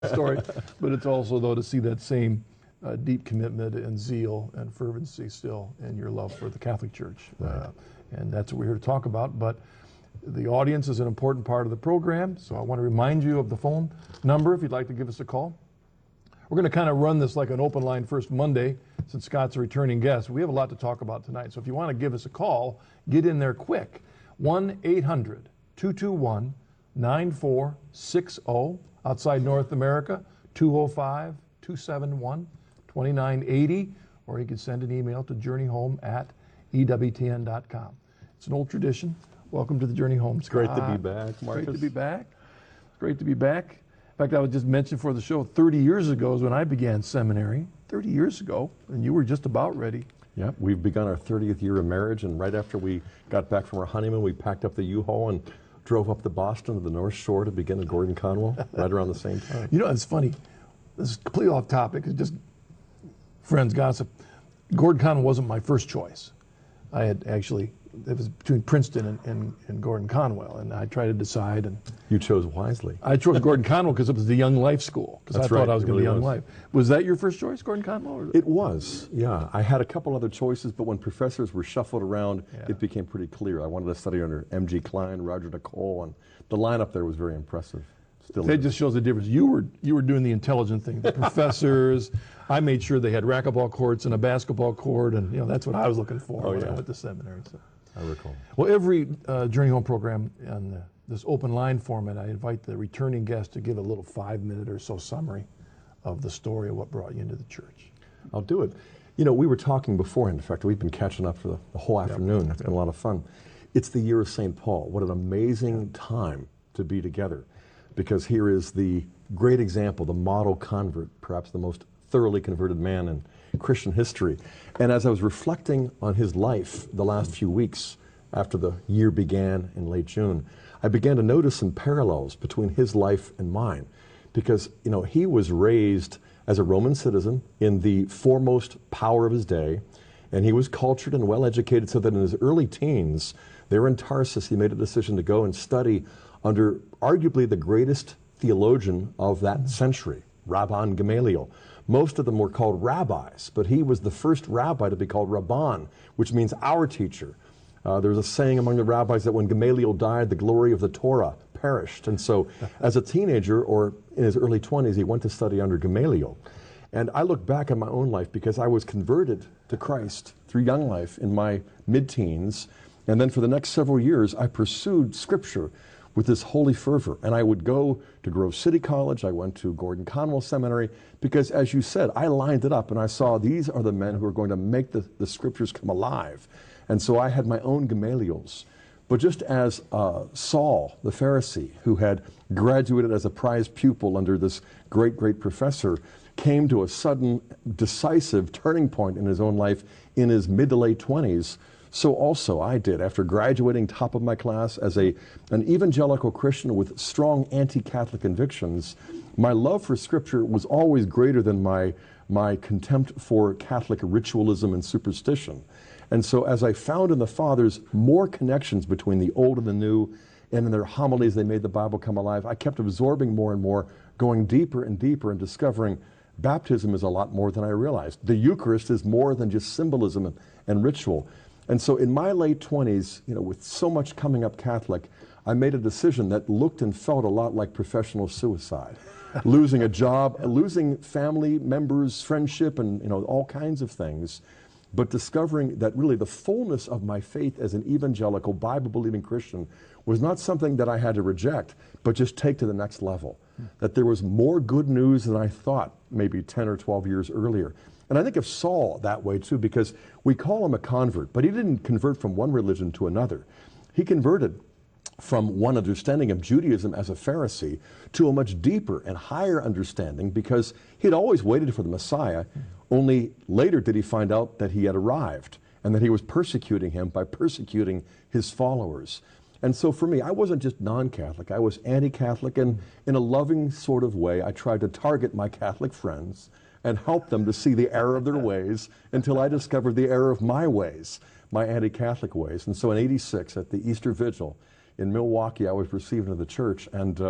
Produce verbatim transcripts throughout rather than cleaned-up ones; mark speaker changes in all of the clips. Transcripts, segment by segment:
Speaker 1: story, but it's also, though, to see that same uh, deep commitment and zeal and fervency still in your love for the Catholic Church.
Speaker 2: Right.
Speaker 1: Uh, and that's what we're here to talk about. But the audience is an important part of the program, so I want to remind you of the phone number if you'd like to give us a call. We're going to kind of run this like an open line first Monday, since Scott's a returning guest. We have a lot to talk about tonight, so if you want to give us a call, get in there quick. one eight hundred two two one nine four six zero. Outside North America, two oh five two seven one two nine eight zero, or you can send an email to journeyhome at E W T N dot com. It's an old tradition. Welcome to the Journey Home, Scott.
Speaker 2: Great to be back, Marcus.
Speaker 1: Great to be back. Great to be back. In fact, I was just mentioned for the show, thirty years ago is when I began seminary. thirty years ago, and you were just about ready.
Speaker 2: Yeah, we've begun our thirtieth year of marriage, and right after we got back from our honeymoon, we packed up the U-Haul and drove up to Boston to the North Shore to begin at Gordon Conwell right around the same time.
Speaker 1: You know, it's funny. This is completely off topic. It's just friends gossip. Gordon Conwell wasn't my first choice. I had actually, it was between Princeton and, and, and Gordon Conwell, and I tried to decide. And
Speaker 2: you chose wisely.
Speaker 1: I chose Gordon Conwell because it was the Young Life School, because I thought
Speaker 2: right.
Speaker 1: I was
Speaker 2: It
Speaker 1: going to
Speaker 2: really
Speaker 1: be Young
Speaker 2: was.
Speaker 1: Life. Was that your first choice, Gordon Conwell? Or?
Speaker 2: It was, yeah. I had a couple other choices, but when professors were shuffled around,
Speaker 1: Yeah.
Speaker 2: it became pretty clear. I wanted to study under M G Klein, Roger Nicole, and the lineup there was very impressive. Still
Speaker 1: That
Speaker 2: is.
Speaker 1: just shows the difference. You were you were doing the intelligent thing. The professors, I made sure they had racquetball courts and a basketball court, and you know that's what I was looking for
Speaker 2: Oh,
Speaker 1: when
Speaker 2: yeah.
Speaker 1: I went to seminary. So.
Speaker 2: I recall.
Speaker 1: Well, every uh, Journey Home program on the, this open line format, I invite the returning guest to give a little five-minute or so summary of the story of what brought you into the church.
Speaker 2: I'll do it. You know, we were talking beforehand. In fact, we've been catching up for the, the whole afternoon. It's been a lot of fun. It's the year of Saint Paul. What an amazing time to be together, because here is the great example, the model convert, perhaps the most thoroughly converted man in Christian history. And as I was reflecting on his life the last few weeks after the year began in late June, I began to notice some parallels between his life and mine, because you know he was raised as a Roman citizen in the foremost power of his day, and he was cultured and well educated, so that in his early teens, there in Tarsus, he made a decision to go and study under arguably the greatest theologian of that century, Rabban Gamaliel. Most of them were called rabbis, but he was the first rabbi to be called Rabban, which means our teacher. Uh, there's a saying among the rabbis that when Gamaliel died, the glory of the Torah perished. And so as a teenager or in his early twenties, he went to study under Gamaliel. And I look back at my own life because I was converted to Christ through Young Life in my mid-teens. And then for the next several years, I pursued Scripture with this holy fervor. And I would go to Grove City College. I went to Gordon Conwell Seminary because, as you said, I lined it up and I saw these are the men who are going to make the, the Scriptures come alive. And so I had my own Gamaliels. But just as uh, Saul, the Pharisee, who had graduated as a prize pupil under this great, great professor, came to a sudden, decisive turning point in his own life in his mid to late twenties, so also I did. After graduating top of my class as a, an evangelical Christian with strong anti-Catholic convictions, my love for Scripture was always greater than my, my contempt for Catholic ritualism and superstition. And so as I found in the Fathers more connections between the old and the new, and in their homilies they made the Bible come alive, I kept absorbing more and more, going deeper and deeper and discovering baptism is a lot more than I realized. The Eucharist is more than just symbolism and, and ritual. And so in my late twenties, you know, with so much coming up Catholic, I made a decision that looked and felt a lot like professional suicide. Losing a job, losing family members, friendship, and you know, all kinds of things. But discovering that really the fullness of my faith as an evangelical, Bible-believing Christian was not something that I had to reject, but just take to the next level. Hmm. That there was more good news than I thought maybe ten or twelve years earlier. And I think of Saul that way too, because we call him a convert, but he didn't convert from one religion to another. He converted from one understanding of Judaism as a Pharisee to a much deeper and higher understanding, because he had always waited for the Messiah. Only later did he find out that he had arrived and that he was persecuting him by persecuting his followers. And so for me, I wasn't just non-Catholic, I was anti-Catholic, and in a loving sort of way, I tried to target my Catholic friends and help them to see the error of their ways until I discovered the error of my ways, my anti-Catholic ways. And so in eighty-six, at the Easter Vigil in Milwaukee, I was received into the church, and uh,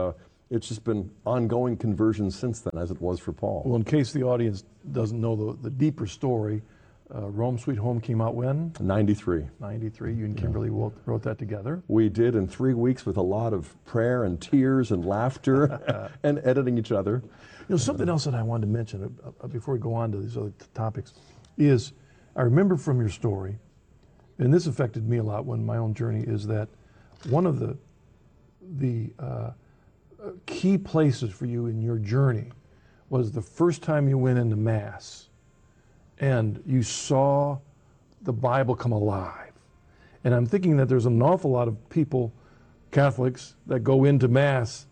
Speaker 2: it's just been ongoing conversion since then, as it was for Paul.
Speaker 1: Well, in case the audience doesn't know the, the deeper story, uh, Rome Sweet Home came out when?
Speaker 2: ninety-three.
Speaker 1: ninety-three. You and Kimberly wrote, wrote that together.
Speaker 2: We did in three weeks with a lot of prayer and tears and laughter and editing each other.
Speaker 1: You know, something else that I wanted to mention uh, before we go on to these other t- topics is I remember from your story, and this affected me a lot when my own journey, is that one of the the uh, key places for you in your journey was the first time you went into Mass and you saw the Bible come alive. And I'm thinking that there's an awful lot of people, Catholics, that go into Mass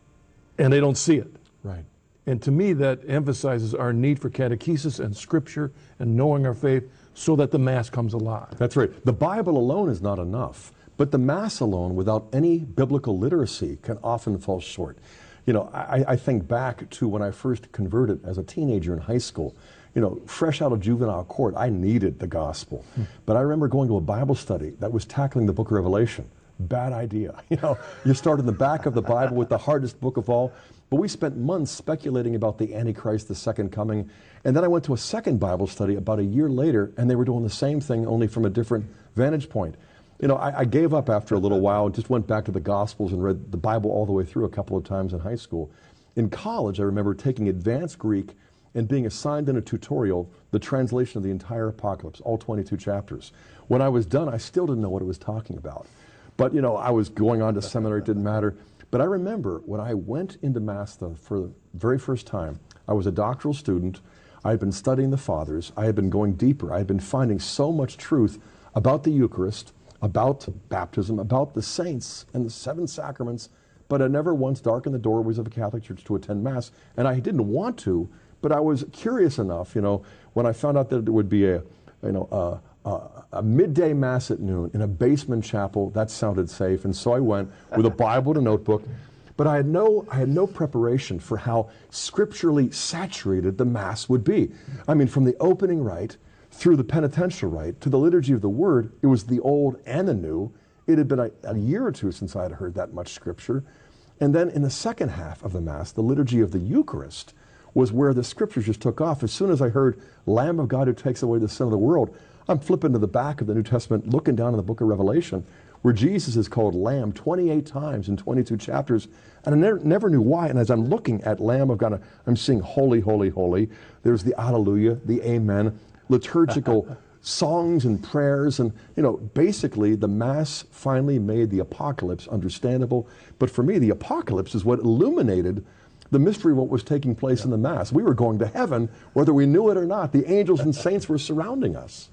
Speaker 1: and they don't see it.
Speaker 2: Right.
Speaker 1: And to me, that emphasizes our need for catechesis and Scripture and knowing our faith so that the Mass comes alive.
Speaker 2: That's right. The Bible alone is not enough, but the Mass alone, without any biblical literacy, can often fall short. You know, I, I think back to when I first converted as a teenager in high school. You know, fresh out of juvenile court, I needed the gospel. Hmm. But I remember going to a Bible study that was tackling the book of Revelation. Bad idea. You know, you start in the back of the Bible with the hardest book of all. But we spent months speculating about the Antichrist, the second coming. And then I went to a second Bible study about a year later, and they were doing the same thing, only from a different vantage point. You know, I, I gave up after a little while and just went back to the Gospels and read the Bible all the way through a couple of times in high school. In college, I remember taking advanced Greek and being assigned in a tutorial the translation of the entire Apocalypse, all twenty-two chapters. When I was done, I still didn't know what it was talking about. But, you know, I was going on to seminary, it didn't matter. But I remember when I went into Mass the, for the very first time, I was a doctoral student. I had been studying the Fathers. I had been going deeper. I had been finding so much truth about the Eucharist, about baptism, about the saints and the seven sacraments, but I never once darkened the doorways of a Catholic church to attend Mass. And I didn't want to, but I was curious enough, you know, when I found out that there would be a, you know, a, a, a midday Mass at noon in a basement chapel. That sounded safe, and so I went with a Bible and a notebook. But I had no, I had no preparation for how scripturally saturated the Mass would be. I mean, from the opening rite through the penitential rite to the liturgy of the Word, it was the old and the new. It had been a, a year or two since I had heard that much scripture. And then in the second half of the Mass, the liturgy of the Eucharist was where the scriptures just took off. As soon as I heard Lamb of God who takes away the sin of the world, I'm flipping to the back of the New Testament, looking down in the book of Revelation, where Jesus is called Lamb twenty-eight times in twenty-two chapters. And I never, never knew why. And as I'm looking at Lamb of God, I'm seeing holy, holy, holy. There's the Alleluia, the Amen, liturgical songs and prayers. And, you know, basically the Mass finally made the Apocalypse understandable. But for me, the Apocalypse is what illuminated the mystery of what was taking place yeah. in the Mass. We were going to heaven, whether we knew it or not. The angels and saints were surrounding us.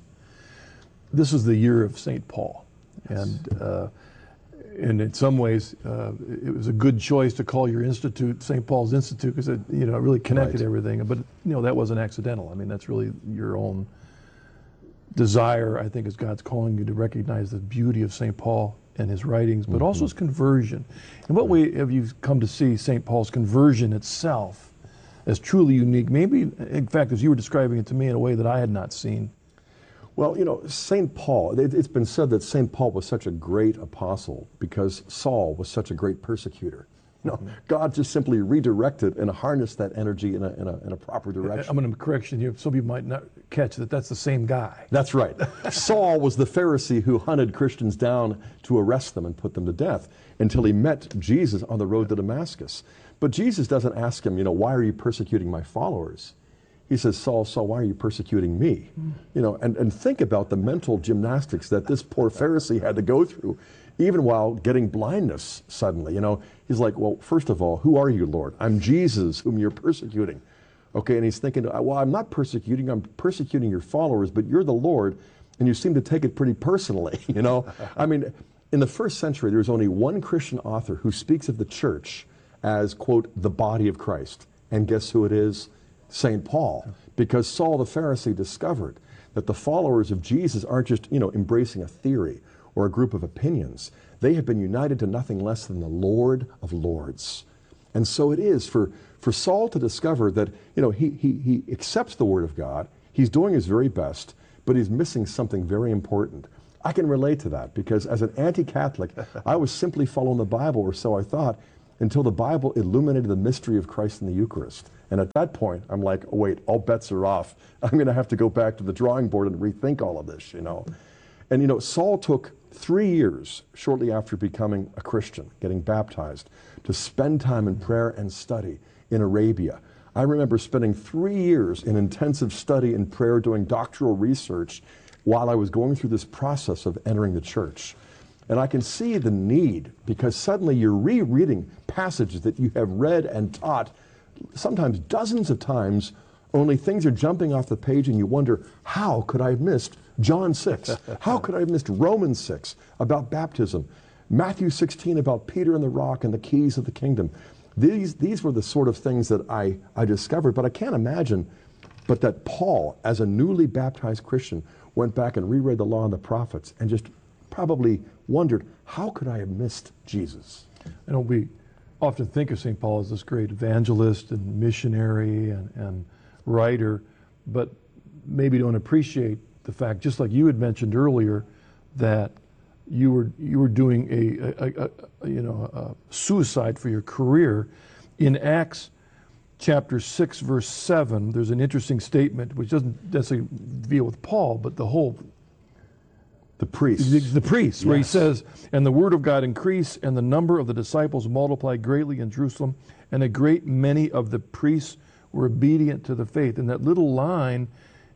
Speaker 1: This is the year of Saint Paul. Yes. And uh, and in some ways, uh, it was a good choice to call your institute Saint Paul's Institute, because it, you know, it really connected right. everything. But, you know, that wasn't accidental. I mean, that's really your own desire, I think, as God's calling you to recognize the beauty of Saint Paul and his writings, but mm-hmm. also his conversion. In what way have you come to see Saint Paul's conversion itself as truly unique? Maybe, in fact, as you were describing it to me, in a way that I had not seen.
Speaker 2: Well, you know, Saint Paul, it, it's been said that Saint Paul was such a great apostle because Saul was such a great persecutor. You know, mm-hmm. God just simply redirected and harnessed that energy in a, in a, in a proper direction.
Speaker 1: I'm going to correction here. Some people might not catch that that's the same guy.
Speaker 2: That's right. Saul was the Pharisee who hunted Christians down to arrest them and put them to death until he met Jesus on the road to Damascus. But Jesus doesn't ask him, you know, why are you persecuting my followers? He says, Saul, Saul, why are you persecuting me? Mm. You know, and, and think about the mental gymnastics that this poor Pharisee had to go through, even while getting blindness suddenly. You know, he's like, well, first of all, who are you, Lord? I'm Jesus, whom you're persecuting. Okay, and he's thinking, well, I'm not persecuting, I'm persecuting your followers, but you're the Lord, and you seem to take it pretty personally, you know? I mean, in the first century, there was only one Christian author who speaks of the church as, quote, the body of Christ. And guess who it is? Saint Paul. Because Saul the Pharisee discovered that the followers of Jesus aren't just, you know, embracing a theory or a group of opinions. They have been united to nothing less than the Lord of Lords. And so it is for, for Saul to discover that, you know, he, he, he accepts the Word of God, he's doing his very best, but he's missing something very important. I can relate to that because as an anti-Catholic, I was simply following the Bible, or so I thought, until the Bible illuminated the mystery of Christ in the Eucharist. And at that point, I'm like, oh, wait, all bets are off. I'm going to have to go back to the drawing board and rethink all of this, you know. And, you know, Saul took three years shortly after becoming a Christian, getting baptized, to spend time in prayer and study in Arabia. I remember spending three years in intensive study and prayer doing doctoral research while I was going through this process of entering the church. And I can see the need, because suddenly you're rereading passages that you have read and taught sometimes dozens of times, only things are jumping off the page and you wonder, how could I have missed John six? How could I have missed Romans six about baptism? Matthew sixteen about Peter and the rock and the keys of the kingdom. These, these were the sort of things that I, I discovered, but I can't imagine but that Paul, as a newly baptized Christian, went back and reread the law and the prophets and just probably wondered, how could I have missed Jesus?
Speaker 1: I know we often think of Saint Paul as this great evangelist and missionary and, and writer, but maybe don't appreciate the fact, just like you had mentioned earlier, that you were you were doing a, a, a, a you know a suicide for your career. In Acts chapter six, verse seven, there's an interesting statement which doesn't necessarily deal with Paul, but the whole
Speaker 2: the priests,
Speaker 1: the, the priests,
Speaker 2: yes.
Speaker 1: where he says, "And the word of God increased, and the number of the disciples multiplied greatly in Jerusalem, and a great many of the priests were obedient to the faith." And that little line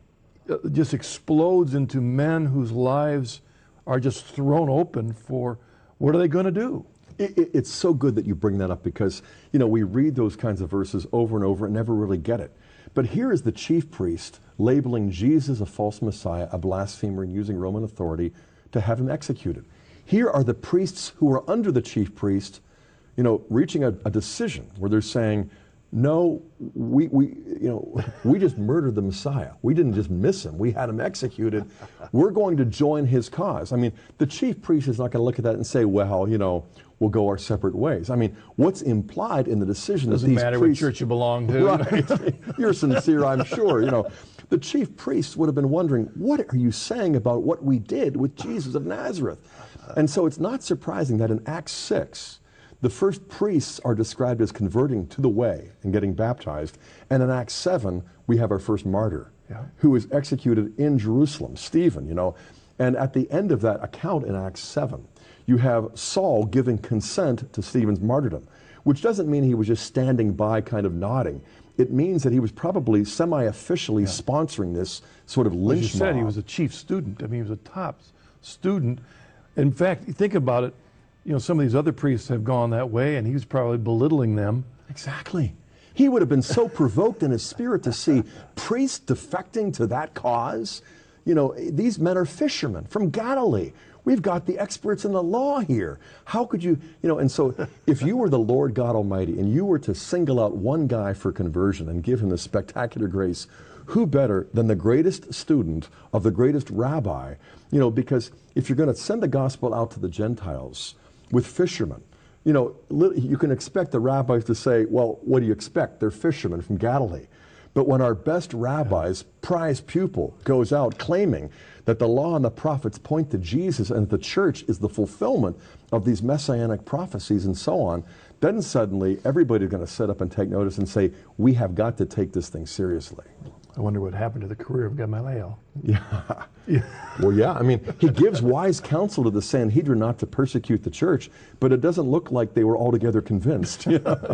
Speaker 1: uh, just explodes into men whose lives are just thrown open for what are they going to do?
Speaker 2: It, it, it's so good that you bring that up, because, you know, we read those kinds of verses over and over and never really get it. But here is the chief priest labeling Jesus a false Messiah, a blasphemer, and using Roman authority to have him executed. Here are the priests who are under the chief priest, you know, reaching a, a decision where they're saying, no, we, we, you know, we just murdered the Messiah. We didn't just miss him. We had him executed. We're going to join his cause. I mean, the chief priest is not going to look at that and say, well, you know, we'll go our separate ways. I mean, what's implied in the decision
Speaker 1: Doesn't
Speaker 2: that these
Speaker 1: matter
Speaker 2: priests,
Speaker 1: what church you belong to.
Speaker 2: Right. You're sincere, I'm sure. You know, the chief priests would have been wondering, what are you saying about what we did with Jesus of Nazareth? And so it's not surprising that in Acts six, the first priests are described as converting to the way and getting baptized. And in Acts seven, we have our first martyr,
Speaker 1: yeah.
Speaker 2: who is executed in Jerusalem, Stephen, you know. And at the end of that account in Acts seven, you have Saul giving consent to Stephen's martyrdom, which doesn't mean he was just standing by kind of nodding. It means that he was probably semi-officially yeah. sponsoring this sort of lynch
Speaker 1: As you said,
Speaker 2: mob.
Speaker 1: he was a chief student. I mean, he was a top student. In fact, you think about it, you know, some of these other priests have gone that way, and he was probably belittling them.
Speaker 2: Exactly. He would have been so provoked in his spirit to see priests defecting to that cause. You know, these men are fishermen from Galilee. We've got the experts in the law here. How could you, you know, and so if you were the Lord God Almighty and you were to single out one guy for conversion and give him the spectacular grace, who better than the greatest student of the greatest rabbi? You know, because if you're going to send the gospel out to the Gentiles with fishermen, you know, you can expect the rabbis to say, well, what do you expect? They're fishermen from Galilee. But when our best rabbi's prize pupil goes out claiming that the law and the prophets point to Jesus and the church is the fulfillment of these messianic prophecies and so on, then suddenly everybody's going to sit up and take notice and say, we have got to take this thing seriously.
Speaker 1: I wonder what happened to the career of Gamaliel.
Speaker 2: Yeah. yeah. Well, yeah. I mean, he gives wise counsel to the Sanhedrin not to persecute the church, but it doesn't look like they were altogether convinced. Yeah.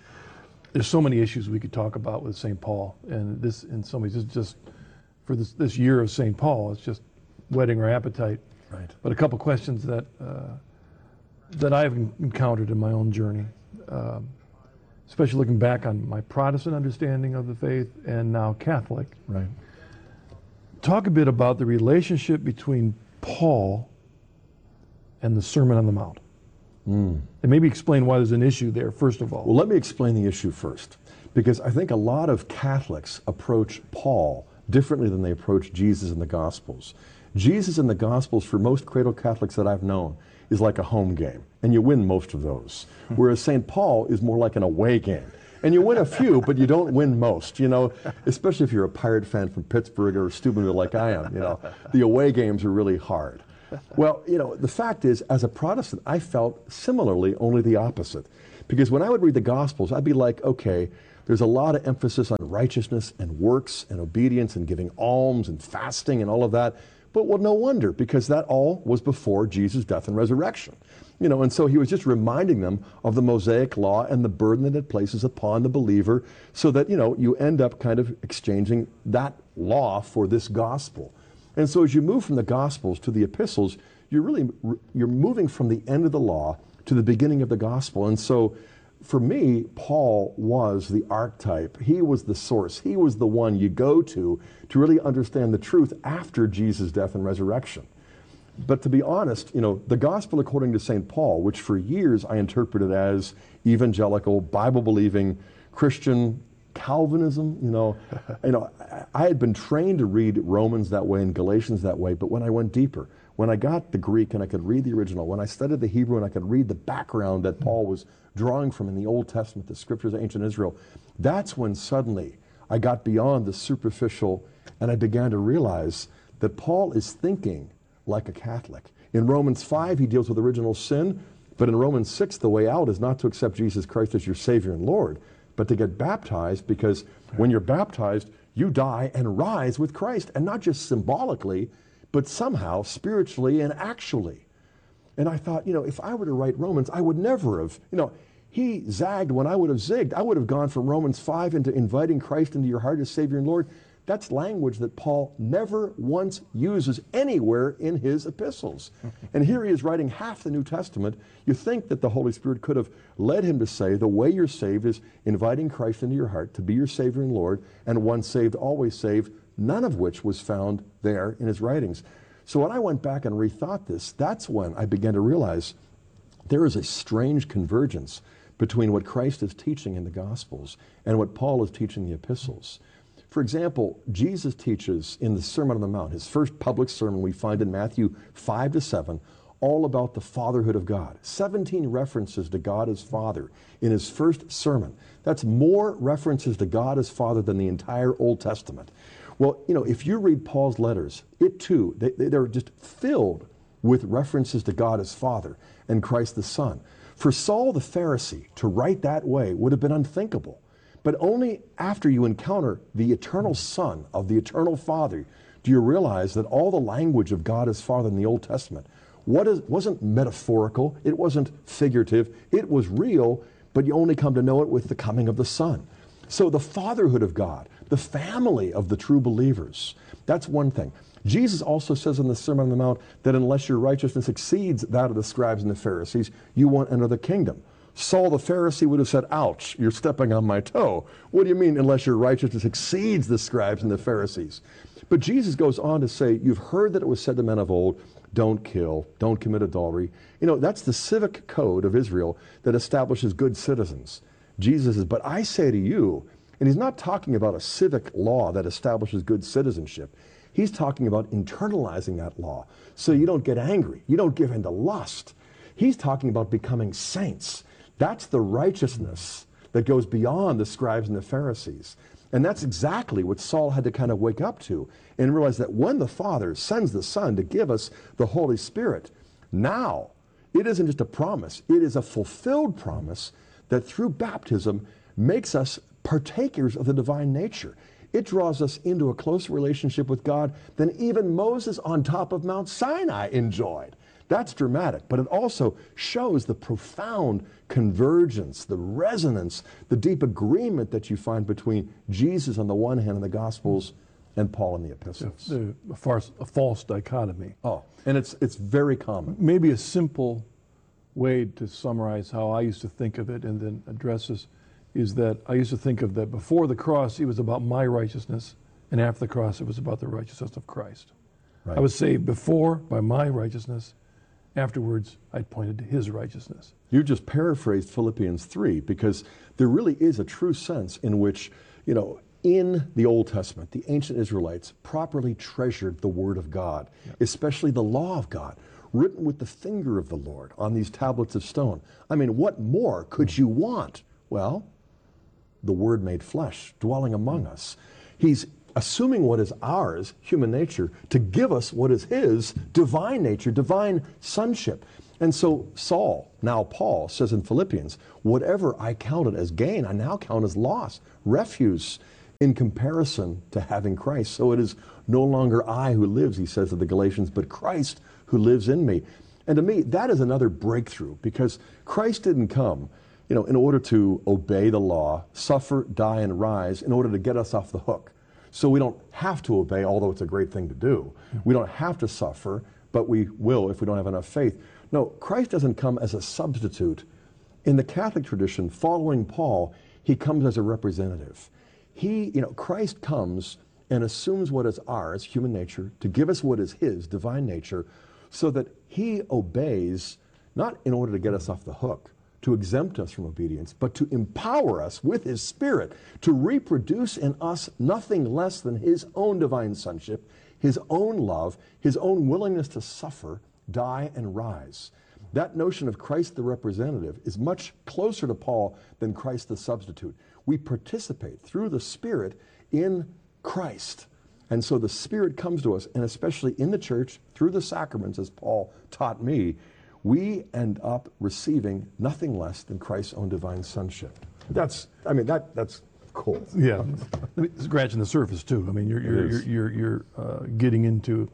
Speaker 1: There's so many issues we could talk about with Saint Paul, and this, in some ways, it's just for this this year of Saint Paul, it's just whetting our appetite.
Speaker 2: Right.
Speaker 1: But a couple questions that uh, that I've encountered in my own journey, um, especially looking back on my Protestant understanding of the faith and now Catholic.
Speaker 2: Right.
Speaker 1: Talk a bit about the relationship between Paul and the Sermon on the Mount. Mm. And maybe explain why there's an issue there, first of all.
Speaker 2: Well, let me explain the issue first, because I think a lot of Catholics approach Paul differently than they approach Jesus in the Gospels. Jesus in the Gospels, for most cradle Catholics that I've known, is like a home game, and you win most of those. Whereas Saint Paul is more like an away game. And you win a few, but you don't win most, you know, especially if you're a Pirate fan from Pittsburgh or Steubenville like I am, you know. The away games are really hard. Well, you know, the fact is, as a Protestant, I felt similarly, only the opposite. Because when I would read the Gospels, I'd be like, okay, there's a lot of emphasis on righteousness and works and obedience and giving alms and fasting and all of that. But well, no wonder, because that all was before Jesus' death and resurrection. You know, and so he was just reminding them of the Mosaic law and the burden that it places upon the believer, so that, you know, you end up kind of exchanging that law for this gospel. And so as you move from the Gospels to the epistles, you're really, you're moving from the end of the law to the beginning of the gospel. And so for me, Paul was the archetype. He was the source. He was the one you go to to really understand the truth after Jesus' death and resurrection. But to be honest, you know, the gospel according to Saint Paul, which for years I interpreted as evangelical, Bible-believing, Christian Calvinism, you know, you know, I had been trained to read Romans that way and Galatians that way, but when I went deeper, when I got the Greek and I could read the original, when I studied the Hebrew and I could read the background that Paul was drawing from in the Old Testament, the scriptures of ancient Israel, that's when suddenly I got beyond the superficial and I began to realize that Paul is thinking like a Catholic. In Romans five, he deals with original sin, but in Romans six, the way out is not to accept Jesus Christ as your Savior and Lord, but to get baptized, because when you're baptized, you die and rise with Christ, and not just symbolically, but somehow spiritually and actually. And I thought, you know, if I were to write Romans, I would never have, you know, he zagged when I would have zigged. I would have gone from Romans five into inviting Christ into your heart as Savior and Lord. That's language that Paul never once uses anywhere in his epistles. And here he is writing half the New Testament. You think that the Holy Spirit could have led him to say the way you're saved is inviting Christ into your heart to be your Savior and Lord, and once saved, always saved, none of which was found there in his writings. So when I went back and rethought this, that's when I began to realize there is a strange convergence between what Christ is teaching in the Gospels and what Paul is teaching in the epistles. For example, Jesus teaches in the Sermon on the Mount, his first public sermon we find in Matthew five to seven, all about the fatherhood of God. seventeen references to God as Father in his first sermon. That's more references to God as Father than the entire Old Testament. Well, you know, if you read Paul's letters, it too, they, they're just filled with references to God as Father and Christ the Son. For Saul the Pharisee to write that way would have been unthinkable. But only after you encounter the eternal Son of the eternal Father do you realize that all the language of God as Father in the Old Testament what is, wasn't metaphorical, it wasn't figurative, it was real, but you only come to know it with the coming of the Son. So the fatherhood of God, the family of the true believers, that's one thing. Jesus also says in the Sermon on the Mount that unless your righteousness exceeds that of the scribes and the Pharisees, you won't enter the kingdom. Saul the Pharisee would have said, ouch, you're stepping on my toe. What do you mean unless your righteousness exceeds the scribes and the Pharisees? But Jesus goes on to say, you've heard that it was said to men of old, don't kill, don't commit adultery. You know, that's the civic code of Israel that establishes good citizens. Jesus says, but I say to you, and he's not talking about a civic law that establishes good citizenship. He's talking about internalizing that law so you don't get angry, you don't give in to lust. He's talking about becoming saints. That's the righteousness that goes beyond the scribes and the Pharisees. And that's exactly what Saul had to kind of wake up to and realize that when the Father sends the Son to give us the Holy Spirit, now it isn't just a promise, it is a fulfilled promise that through baptism makes us partakers of the divine nature. It draws us into a closer relationship with God than even Moses on top of Mount Sinai enjoyed. That's dramatic, but it also shows the profound convergence, the resonance, the deep agreement that you find between Jesus on the one hand in the Gospels and Paul in the epistles.
Speaker 1: A, a, farce, a false dichotomy.
Speaker 2: Oh, and it's, it's very common.
Speaker 1: Maybe a simple way to summarize how I used to think of it and then address this is that I used to think of that before the cross, it was about my righteousness, and after the cross, it was about the righteousness of Christ. Right. I was saved before by my righteousness. Afterwards, I pointed to his righteousness.
Speaker 2: You just paraphrased Philippians three, because there really is a true sense in which, you know, in the Old Testament, the ancient Israelites properly treasured the Word of God, yeah. especially the law of God, written with the finger of the Lord on these tablets of stone. I mean, what more could you want? Well, the Word made flesh, dwelling among us. He's assuming what is ours, human nature, to give us what is his, divine nature, divine sonship. And so Saul, now Paul, says in Philippians, whatever I counted as gain, I now count as loss, refuse in comparison to having Christ. So it is no longer I who lives, he says to the Galatians, but Christ who lives in me. And to me, that is another breakthrough, because Christ didn't come, you know, in order to obey the law, suffer, die, and rise in order to get us off the hook. So we don't have to obey, although it's a great thing to do. We don't have to suffer, but we will if we don't have enough faith. No, Christ doesn't come as a substitute. In the Catholic tradition, following Paul, he comes as a representative. He, you know, Christ comes and assumes what is ours, human nature, to give us what is his, divine nature, so that he obeys, not in order to get us off the hook, to exempt us from obedience, but to empower us with his Spirit to reproduce in us nothing less than his own divine sonship, his own love, his own willingness to suffer, die, and rise. That notion of Christ the representative is much closer to Paul than Christ the substitute. We participate through the Spirit in Christ. And so the Spirit comes to us, and especially in the church, through the sacraments, as Paul taught me, we end up receiving nothing less than Christ's own divine sonship. That's, I mean, that that's cool.
Speaker 1: Yeah, scratching the surface too. I mean, you're you're you're you're, you're uh, getting into,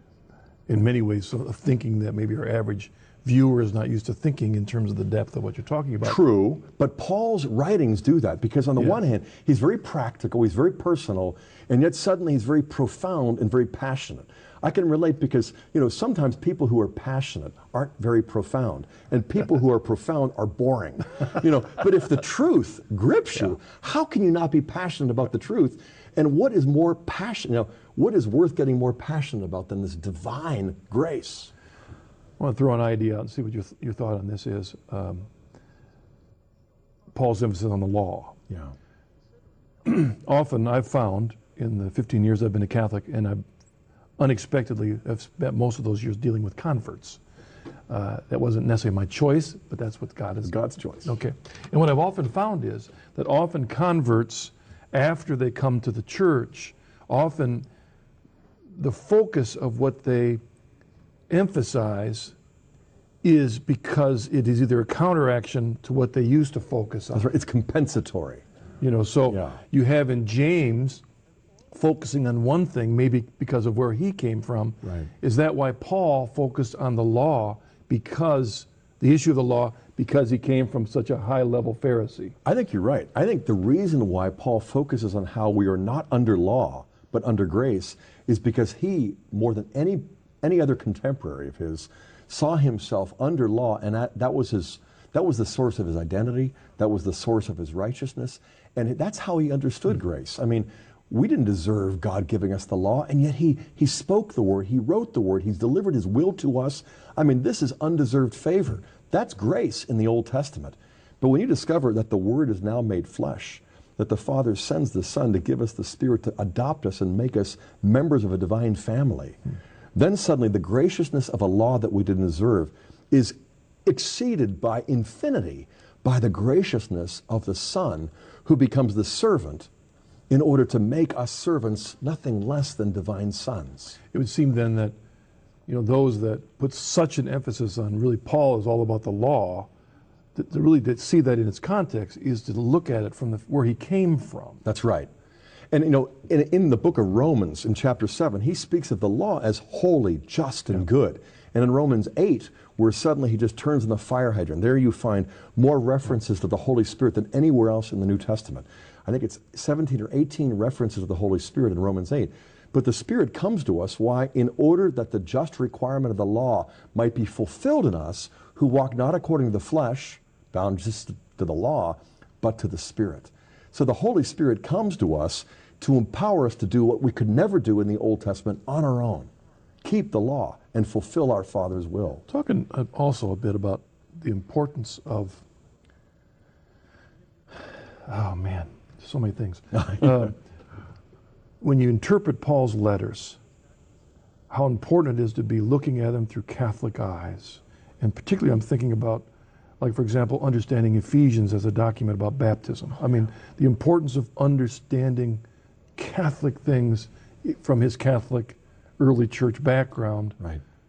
Speaker 1: in many ways, sort of thinking that maybe our average viewer is not used to thinking in terms of the depth of what you're talking about.
Speaker 2: True, but Paul's writings do that, because on the
Speaker 1: Yeah.
Speaker 2: one hand, he's very practical, he's very personal, and yet suddenly he's very profound and very passionate. I can relate because, you know, sometimes people who are passionate aren't very profound, and people who are profound are boring. You know, but if the truth grips you, yeah. how can you not be passionate about the truth? And what is more passionate, you know, what is worth getting more passionate about than this divine grace?
Speaker 1: I want to throw an idea out and see what your, th- your thought on this is. Um, Paul's emphasis on the law.
Speaker 2: Yeah.
Speaker 1: Often I've found in the fifteen years I've been a Catholic, and I've unexpectedly have spent most of those years dealing with converts. Uh, that wasn't necessarily my choice, but that's what God has.
Speaker 2: God's choice.
Speaker 1: Okay. And what I've often found is that often converts, after they come to the church, often the focus of what they emphasize is because it is either a counteraction to what they used to focus on.
Speaker 2: That's right. It's compensatory.
Speaker 1: You know, so
Speaker 2: Yeah.
Speaker 1: you have in James focusing on one thing, maybe because of where he came from.
Speaker 2: Right.
Speaker 1: Is that why Paul focused on the law, because the issue of the law, because he came from such a high-level Pharisee?
Speaker 2: I think you're right. I think the reason why Paul focuses on how we are not under law, but under grace, is because he, more than any any other contemporary of his, saw himself under law, and that, that was his that was the source of his identity, that was the source of his righteousness, and that's how he understood mm-hmm. grace. I mean, we didn't deserve God giving us the law, and yet he he spoke the word, he wrote the word, he's delivered his will to us. I mean, this is undeserved favor. That's grace in the Old Testament. But when you discover that the word is now made flesh, that the Father sends the Son to give us the Spirit to adopt us and make us members of a divine family, mm-hmm. then suddenly the graciousness of a law that we didn't deserve is exceeded by infinity by the graciousness of the Son, who becomes the servant in order to make us servants nothing less than divine sons.
Speaker 1: It would seem then that, you know, those that put such an emphasis on really Paul is all about the law, to, to really to see that in its context is to look at it from the, where he came from.
Speaker 2: That's right. And, you know, in, in the book of Romans, in chapter seven, he speaks of the law as holy, just, and yeah. good. And in Romans eight, where suddenly he just turns on the fire hydrant, there you find more references to the Holy Spirit than anywhere else in the New Testament. I think it's seventeen or eighteen references to the Holy Spirit in Romans eight. But the Spirit comes to us, why? In order that the just requirement of the law might be fulfilled in us, who walk not according to the flesh, bound just to the law, but to the Spirit. So the Holy Spirit comes to us to empower us to do what we could never do in the Old Testament on our own. Keep the law and fulfill our Father's will.
Speaker 1: Talking also a bit about the importance of, oh man, so many things. uh, when you interpret Paul's letters, how important it is to be looking at them through Catholic eyes. And particularly I'm thinking about, like for example, understanding Ephesians as a document about baptism. I mean, the importance of understanding Catholic things from his Catholic early church background.
Speaker 2: Right.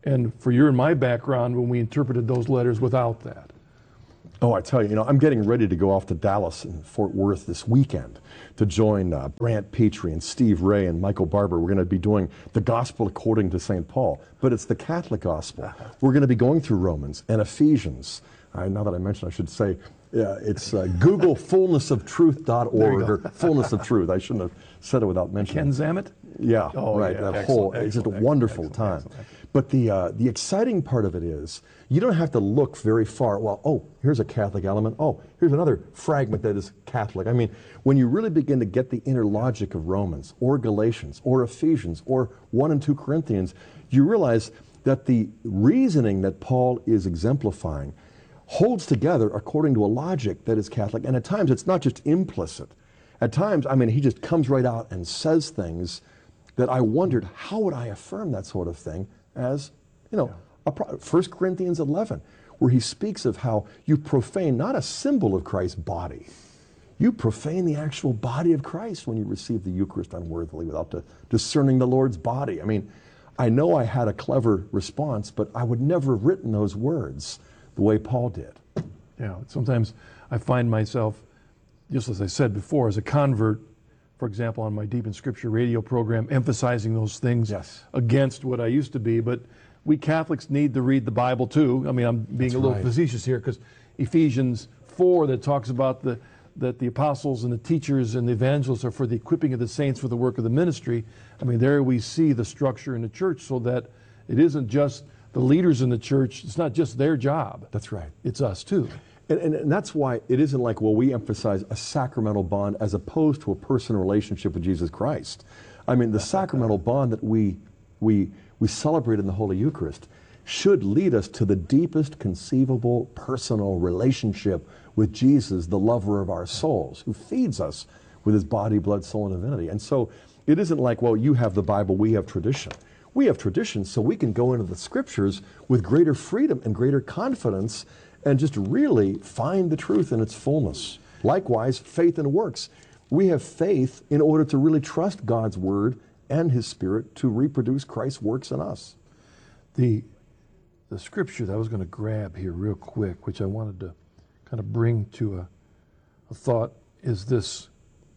Speaker 1: and for your and my background when we interpreted those letters without that.
Speaker 2: Oh, I tell you, you know, I'm getting ready to go off to Dallas and Fort Worth this weekend to join uh, Brant Petrie and Steve Ray and Michael Barber. We're going to be doing the gospel according to Saint Paul, but it's the Catholic gospel. We're going to be going through Romans and Ephesians. Uh, now that I mentioned, I should say, uh, it's uh, Google fullness of truth dot org or Fullness of Truth. I shouldn't have said it without mentioning
Speaker 1: Ken Zamet?
Speaker 2: Yeah,
Speaker 1: Oh,
Speaker 2: right.
Speaker 1: yeah.
Speaker 2: That
Speaker 1: Excellent,
Speaker 2: whole, it's just a
Speaker 1: excellent,
Speaker 2: wonderful
Speaker 1: excellent,
Speaker 2: time.
Speaker 1: excellent, excellent.
Speaker 2: But the uh, the exciting part of it is you don't have to look very far. Well, oh, here's a Catholic element. Oh, here's another fragment that is Catholic. I mean, when you really begin to get the inner logic of Romans or Galatians or Ephesians or First and Second Corinthians, you realize that the reasoning that Paul is exemplifying holds together according to a logic that is Catholic. And at times it's not just implicit. At times, I mean, he just comes right out and says things that I wondered, how would I affirm that sort of thing as, you know, a pro- First Corinthians eleven, where he speaks of how you profane not a symbol of Christ's body, you profane the actual body of Christ when you receive the Eucharist unworthily without the, discerning the Lord's body. I mean, I know I had a clever response, but I would never have written those words the way Paul did.
Speaker 1: Yeah, sometimes I find myself, just as I said before, as a convert, for example, on my Deep in Scripture radio program, emphasizing those things
Speaker 2: Yes.
Speaker 1: against what I used to be. But we Catholics need to read the Bible too. I mean, I'm being
Speaker 2: That's
Speaker 1: a little
Speaker 2: right.
Speaker 1: facetious here because Ephesians four that talks about the that the apostles and the teachers and the evangelists are for the equipping of the saints for the work of the ministry. I mean, there we see the structure in the church so that it isn't just the leaders in the church. It's not just their job.
Speaker 2: That's right.
Speaker 1: It's us too.
Speaker 2: And, and, and that's why it isn't like, well, we emphasize a sacramental bond as opposed to a personal relationship with Jesus Christ. I mean, the sacramental bond that we, we, we celebrate in the Holy Eucharist should lead us to the deepest conceivable personal relationship with Jesus, the lover of our souls, who feeds us with his body, blood, soul, and divinity. And so it isn't like, well, you have the Bible, we have tradition. We have tradition so we can go into the Scriptures with greater freedom and greater confidence and just really find the truth in its fullness. Likewise, faith and works. We have faith in order to really trust God's Word and His Spirit to reproduce Christ's works in us.
Speaker 1: The, the scripture that I was going to grab here real quick, which I wanted to kind of bring to a, a thought, is this,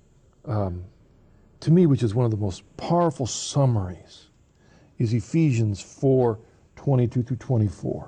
Speaker 1: um, to me, which is one of the most powerful summaries, is Ephesians four, twenty-two through twenty-four.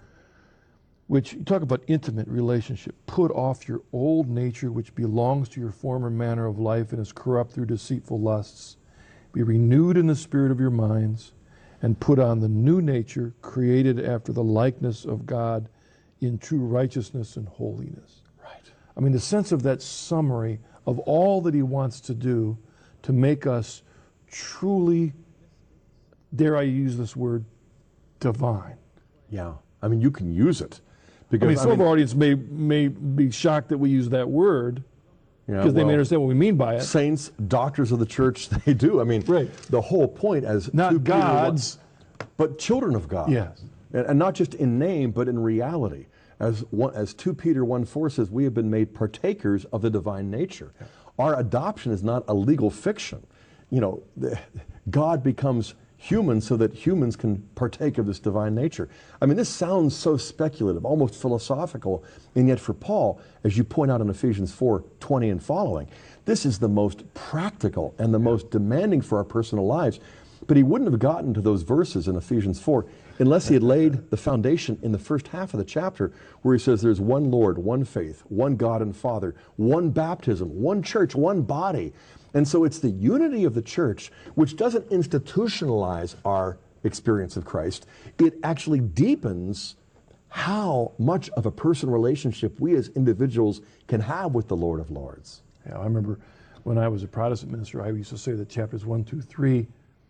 Speaker 1: Which, you talk about intimate relationship. Put off your old nature, which belongs to your former manner of life and is corrupt through deceitful lusts. Be renewed in the spirit of your minds, and put on the new nature, created after the likeness of God in true righteousness and holiness.
Speaker 2: Right.
Speaker 1: I mean, the sense of that summary of all that he wants to do to make us truly, dare I use this word, divine.
Speaker 2: Yeah. I mean, you can use it. Because,
Speaker 1: I mean, some of our audience may may be shocked that we use that word
Speaker 2: yeah,
Speaker 1: because they
Speaker 2: well,
Speaker 1: may understand what we mean by it.
Speaker 2: Saints, doctors of the church, they do. I mean,
Speaker 1: Right.
Speaker 2: the whole point as
Speaker 1: Not
Speaker 2: two Peter one-
Speaker 1: gods.
Speaker 2: but children of God.
Speaker 1: Yes.
Speaker 2: And, and not just in name, but in reality. As one, as Second Peter one four says, we have been made partakers of the divine nature. Our adoption is not a legal fiction. You know, the, God becomes human so that humans can partake of this divine nature. I mean, this sounds so speculative, almost philosophical, and yet for Paul, as you point out in Ephesians four twenty and following, this is the most practical and the most demanding for our personal lives. But he wouldn't have gotten to those verses in Ephesians four unless he had laid the foundation in the first half of the chapter where he says there's one Lord, one faith, one God and Father, one baptism, one church, one body. And so it's the unity of the church which doesn't institutionalize our experience of Christ. It actually deepens how much of a personal relationship we as individuals can have with the Lord of Lords.
Speaker 1: Yeah, I remember when I was a Protestant minister, I used to say that chapters one, two, three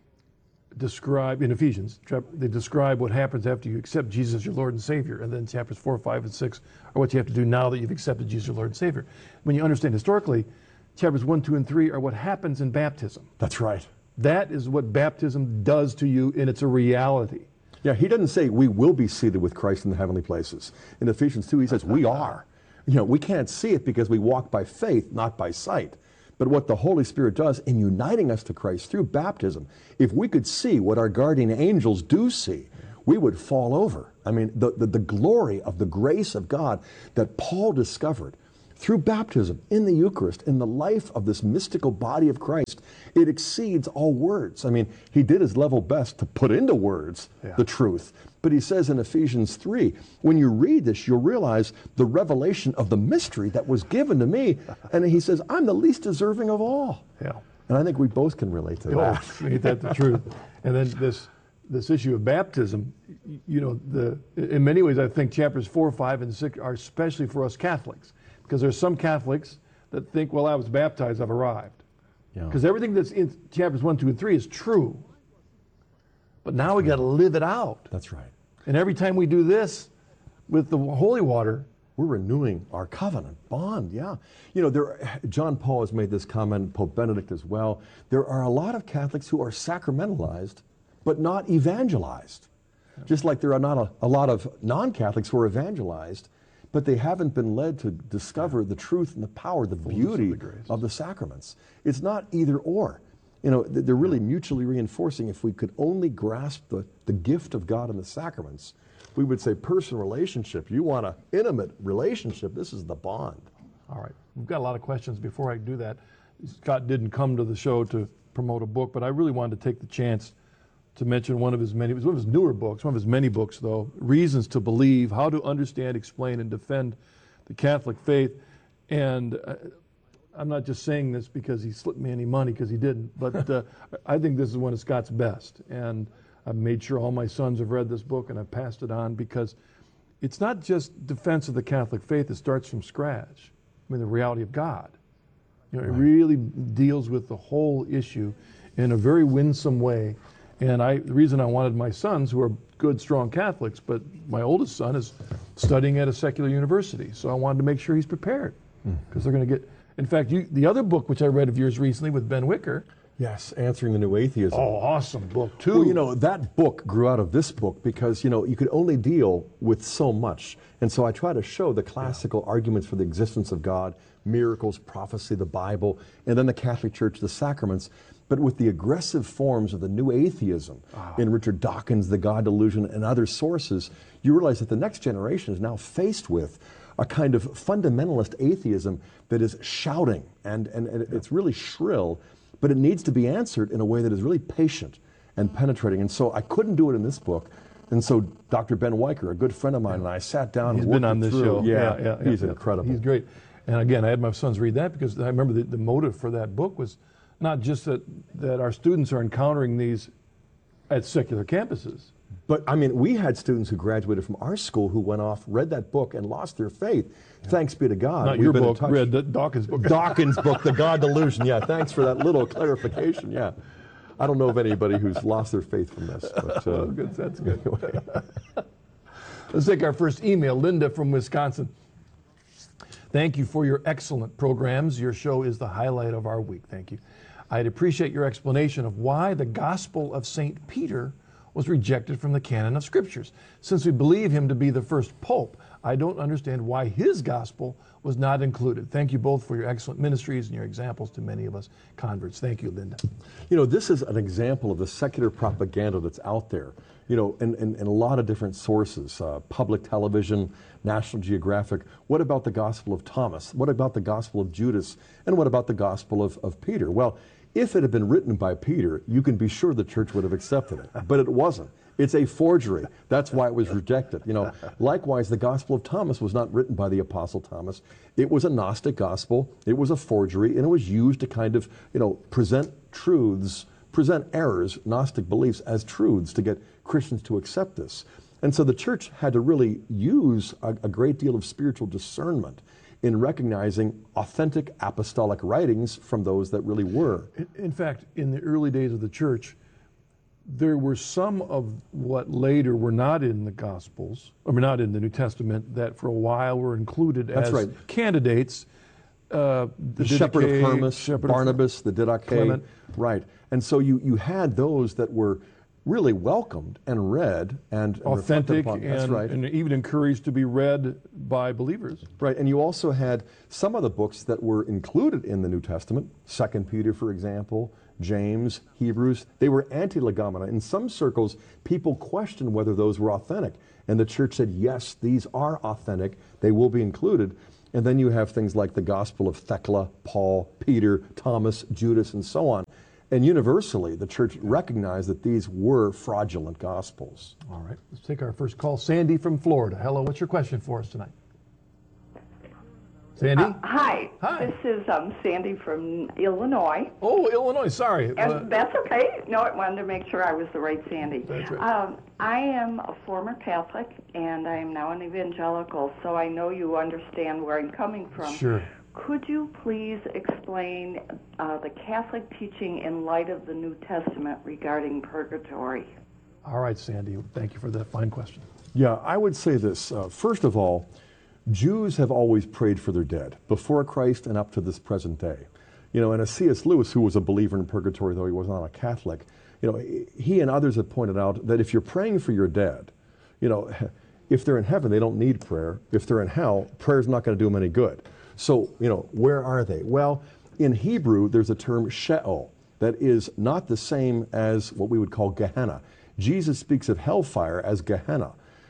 Speaker 1: describe, in Ephesians, they describe what happens after you accept Jesus as your Lord and Savior. And then chapters four, five, and six are what you have to do now that you've accepted Jesus as your Lord and Savior. When you understand historically, chapters one, two, and three are what happens in baptism.
Speaker 2: That's right.
Speaker 1: That is what baptism does to you, and it's a reality.
Speaker 2: Yeah, he doesn't say we will be seated with Christ in the heavenly places. In Ephesians two, he says we are. You know, we can't see it because we walk by faith, not by sight. But what the Holy Spirit does in uniting us to Christ through baptism, if we could see what our guardian angels do see, we would fall over. I mean, the, the, the glory of the grace of God that Paul discovered through baptism, in the Eucharist, in the life of this mystical body of Christ, it exceeds all words. I mean, he did his level best to put into words
Speaker 1: Yeah.
Speaker 2: the truth. But he says in Ephesians three, when you read this, you'll realize the revelation of the mystery that was given to me. And he says, I'm the least deserving of all.
Speaker 1: Yeah.
Speaker 2: And I think we both can relate to
Speaker 1: Oh,
Speaker 2: that.
Speaker 1: ain't that the truth? And then this this issue of baptism, y- you know, the in many ways, I think chapters four, five, and six are especially for us Catholics, because there's some Catholics that think, well, I was baptized, I've arrived.
Speaker 2: Yeah.
Speaker 1: Because everything that's in chapters one, two, and three is true. But now we got to live it out.
Speaker 2: That's right.
Speaker 1: And every time we do this with the holy water,
Speaker 2: We're renewing our covenant bond, yeah. You know, there, John Paul has made this comment, Pope Benedict as well. There are a lot of Catholics who are sacramentalized, but not evangelized. Just like there are not a, a lot of non-Catholics who are evangelized, but they haven't been led to discover the truth and the power, the beauty
Speaker 1: of the grace.
Speaker 2: of the sacraments. It's not either or. You know, th- they're really mutually reinforcing. If we could only grasp the, the gift of God in the sacraments, we would say personal relationship. You want an intimate relationship, this is the bond.
Speaker 1: all right, we've got a lot of questions. Before I do that, Scott didn't come to the show to promote a book, but I really wanted to take the chance to mention one of his many, it was one of his newer books, one of his many books though, Reasons to Believe, How to Understand, Explain, and Defend the Catholic Faith. And uh, I'm not just saying this because he slipped me any money, because he didn't, but uh, I think this is one of Scott's best. And I've made sure all my sons have read this book, and I've passed it on, because it's not just defense of the Catholic faith, it starts from scratch. I mean, the reality of God. You know, it really deals with the whole issue in a very winsome way. And I, the reason I wanted my sons, who are good, strong Catholics, but my oldest son is studying at a secular university, so I wanted to make sure he's prepared, because they're going to get. In fact, you, the other book which I read of yours recently with Ben Wicker.
Speaker 2: Yes, Answering the New Atheism.
Speaker 1: Oh, awesome book too.
Speaker 2: Well, you know, that book grew out of this book because, you know, you could only deal with so much. And so I try to show the classical arguments for the existence of God, miracles, prophecy, the Bible, and then the Catholic Church, the sacraments, but with the aggressive forms of the new atheism in Richard Dawkins, The God Delusion, and other sources. You realize that the next generation is now faced with a kind of fundamentalist atheism that is shouting, and, and, and it's really shrill, but it needs to be answered in a way that is really patient and penetrating. And so I couldn't do it in this book. And so Doctor Ben Weicker, a good friend of mine, and I sat down
Speaker 1: He's
Speaker 2: and
Speaker 1: been
Speaker 2: worked
Speaker 1: on
Speaker 2: it
Speaker 1: this
Speaker 2: through.
Speaker 1: show.
Speaker 2: Yeah,
Speaker 1: yeah, yeah
Speaker 2: he's
Speaker 1: yeah.
Speaker 2: incredible.
Speaker 1: He's great. And again, I had my sons read that because I remember the, the motive for that book was not just that, that our students are encountering these at secular campuses.
Speaker 2: But I mean, we had students who graduated from our school who went off, read that book, and lost their faith. Thanks be to God.
Speaker 1: Not
Speaker 2: We've
Speaker 1: your
Speaker 2: been in
Speaker 1: book,
Speaker 2: touch.
Speaker 1: read D- Dawkins' book.
Speaker 2: Dawkins' book, The God Delusion. Yeah, thanks for that little clarification. Yeah. I don't know of anybody who's lost their faith from this. But, uh,
Speaker 1: Oh, good, that's good. Let's take our first email. Linda from Wisconsin. Thank you for your excellent programs. Your show is the highlight of our week. Thank you. I'd appreciate your explanation of why the Gospel of Saint Peter was rejected from the canon of Scriptures. Since we believe him to be the first pope, I don't understand why his gospel was not included. Thank you both for your excellent ministries and your examples to many of us converts. Thank you, Linda.
Speaker 2: You know, this is an example of the secular propaganda that's out there, you know, in, in, in a lot of different sources, uh, public television, National Geographic. What about the Gospel of Thomas? What about the Gospel of Judas? And what about the Gospel of, of Peter? Well, if it had been written by Peter, you can be sure the church would have accepted it, but it wasn't. It's a forgery. That's why it was rejected. You know, likewise, the Gospel of Thomas was not written by the Apostle Thomas. It was a Gnostic gospel. It was a forgery, and it was used to kind of, you know, present truths, present errors, Gnostic beliefs as truths to get Christians to accept this. And so the church had to really use a, a great deal of spiritual discernment in recognizing authentic apostolic writings from those that really were.
Speaker 1: In, in fact, in the early days of the church, there were some of what later were not in the Gospels, or not in the New Testament, that for a while were included
Speaker 2: That's
Speaker 1: as
Speaker 2: right.
Speaker 1: candidates. Uh,
Speaker 2: The Shepherd of
Speaker 1: Didache,
Speaker 2: Hermas,
Speaker 1: Shepherd of
Speaker 2: Barnabas, the Didache.
Speaker 1: Clement.
Speaker 2: Right. And so you, you had those that were really welcomed and read and, and reflected
Speaker 1: Authentic
Speaker 2: upon. That's
Speaker 1: and,
Speaker 2: right.
Speaker 1: and even encouraged to be read by believers.
Speaker 2: Right, and you also had some of the books that were included in the New Testament, Second Peter, for example, James, Hebrews. They were anti-legomena. In some circles, people questioned whether those were authentic. And the church said, yes, these are authentic. They will be included. And then you have things like the Gospel of Thecla, Paul, Peter, Thomas, Judas, and so on. And universally, the church recognized that these were fraudulent gospels.
Speaker 1: All right, let's take our first call. Sandy from Florida. Hello, what's your question for us tonight? Sandy?
Speaker 3: Uh, hi.
Speaker 1: Hi.
Speaker 3: This is um, Sandy from Illinois.
Speaker 1: Oh, Illinois, sorry.
Speaker 3: And
Speaker 1: Uh,
Speaker 3: that's okay. No, I wanted to make sure I was the right Sandy.
Speaker 1: That's right.
Speaker 3: Um, I am a former Catholic, and I am now an evangelical, so I know you understand where I'm coming from.
Speaker 1: Sure.
Speaker 3: Could you please explain uh, the Catholic teaching in light of the New Testament regarding purgatory?
Speaker 1: All right, Sandy, thank you for that fine question.
Speaker 2: Yeah, I would say this. Uh, first of all, Jews have always prayed for their dead, before Christ and up to this present day. You know, and as C S Lewis, who was a believer in purgatory, though he was not a Catholic, you know, he and others have pointed out that if you're praying for your dead, you know, if they're in heaven, they don't need prayer. If they're in hell, prayer's not going to do them any good. So, you know, where are they? Well, in Hebrew, there's a term Sheol that is not the same as what we would call Gehenna. Jesus speaks of hellfire as Gehenna.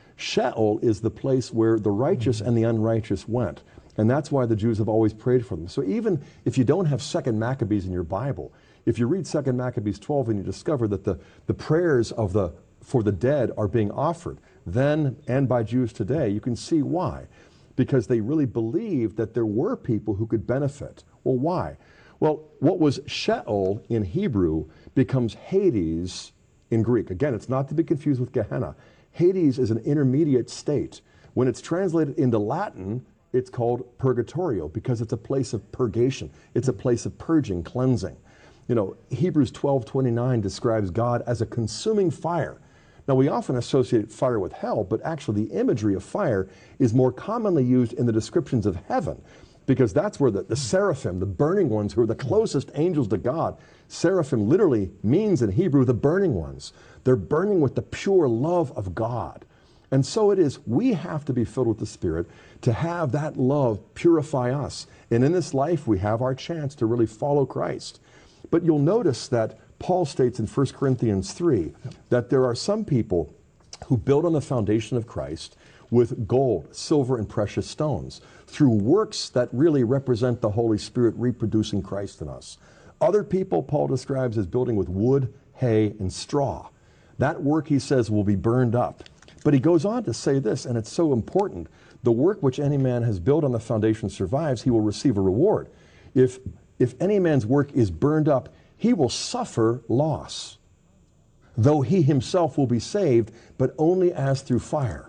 Speaker 2: Sheol is the place where the righteous and the unrighteous went. And that's why the Jews have always prayed for them. So even if you don't have Second Maccabees in your Bible, if you read Second Maccabees twelve and you discover that the, the prayers of the for the dead are being offered, then and by Jews today, you can see why. Because they really believed that there were people who could benefit. Well, why? Well, what was Sheol in Hebrew becomes Hades in Greek. Again, it's not to be confused with Gehenna. Hades is an intermediate state. When it's translated into Latin, it's called purgatorio because it's a place of purgation. It's a place of purging, cleansing. You know, Hebrews twelve twenty-nine describes God as a consuming fire. Now, we often associate fire with hell, but actually the imagery of fire is more commonly used in the descriptions of heaven because that's where the, the seraphim, the burning ones who are the closest angels to God, seraphim literally means in Hebrew the burning ones. They're burning with the pure love of God. And so it is, we have to be filled with the Spirit to have that love purify us. And in this life, we have our chance to really follow Christ. But you'll notice that Paul states in First Corinthians three that there are some people who build on the foundation of Christ with gold, silver, and precious stones through works that really represent the Holy Spirit reproducing Christ in us. Other people, Paul describes as building with wood, hay, and straw. That work, he says, will be burned up. But he goes on to say this, and it's so important. The work which any man has built on the foundation survives, he will receive a reward. If, if any man's work is burned up, he will suffer loss, though he himself will be saved, but only as through fire.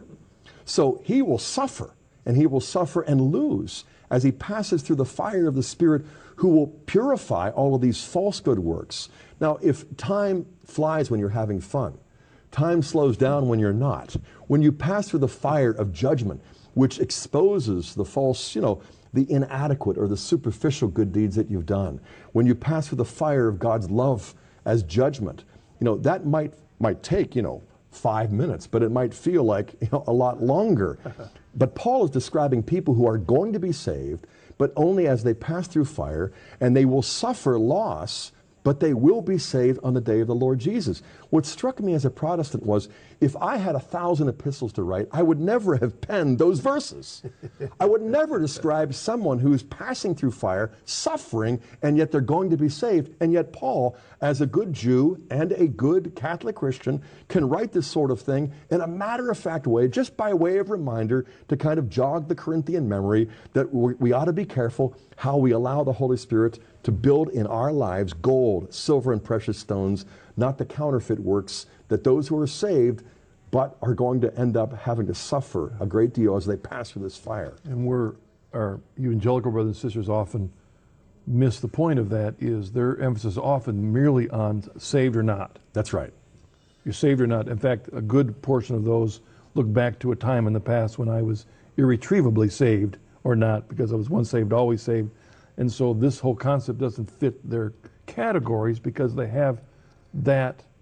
Speaker 2: So he will suffer, and he will suffer and lose as he passes through the fire of the Spirit who will purify all of these false good works. Now, if time flies when you're having fun, time slows down when you're not. When you pass through the fire of judgment, which exposes the false, you know, the inadequate or the superficial good deeds that you've done, when you pass through the fire of God's love as judgment, you know, that might might take, you know, five minutes, but it might feel like, you know, a lot longer. But Paul is describing people who are going to be saved, but only as they pass through fire, and they will suffer loss, but they will be saved on the day of the Lord Jesus. What struck me as a Protestant was, if I had a thousand epistles to write, I would never have penned those verses. I would never describe someone who's passing through fire, suffering, and yet they're going to be saved. And yet Paul, as a good Jew and a good Catholic Christian, can write this sort of thing in a matter-of-fact way, just by way of reminder to kind of jog the Corinthian memory that we, we ought to be careful how we allow the Holy Spirit to build in our lives gold, silver, and precious stones, not the counterfeit works that those who are saved but are going to end up having to suffer a great deal as they pass through this fire.
Speaker 1: And we're, our evangelical brothers and sisters often miss the point of that, is their emphasis often merely on saved or not.
Speaker 2: That's right.
Speaker 1: You're saved or not. In fact, a good portion of those look back to a time in the past when I was irretrievably saved or not, because I was once saved, always saved. And so this whole concept doesn't fit their categories because they have that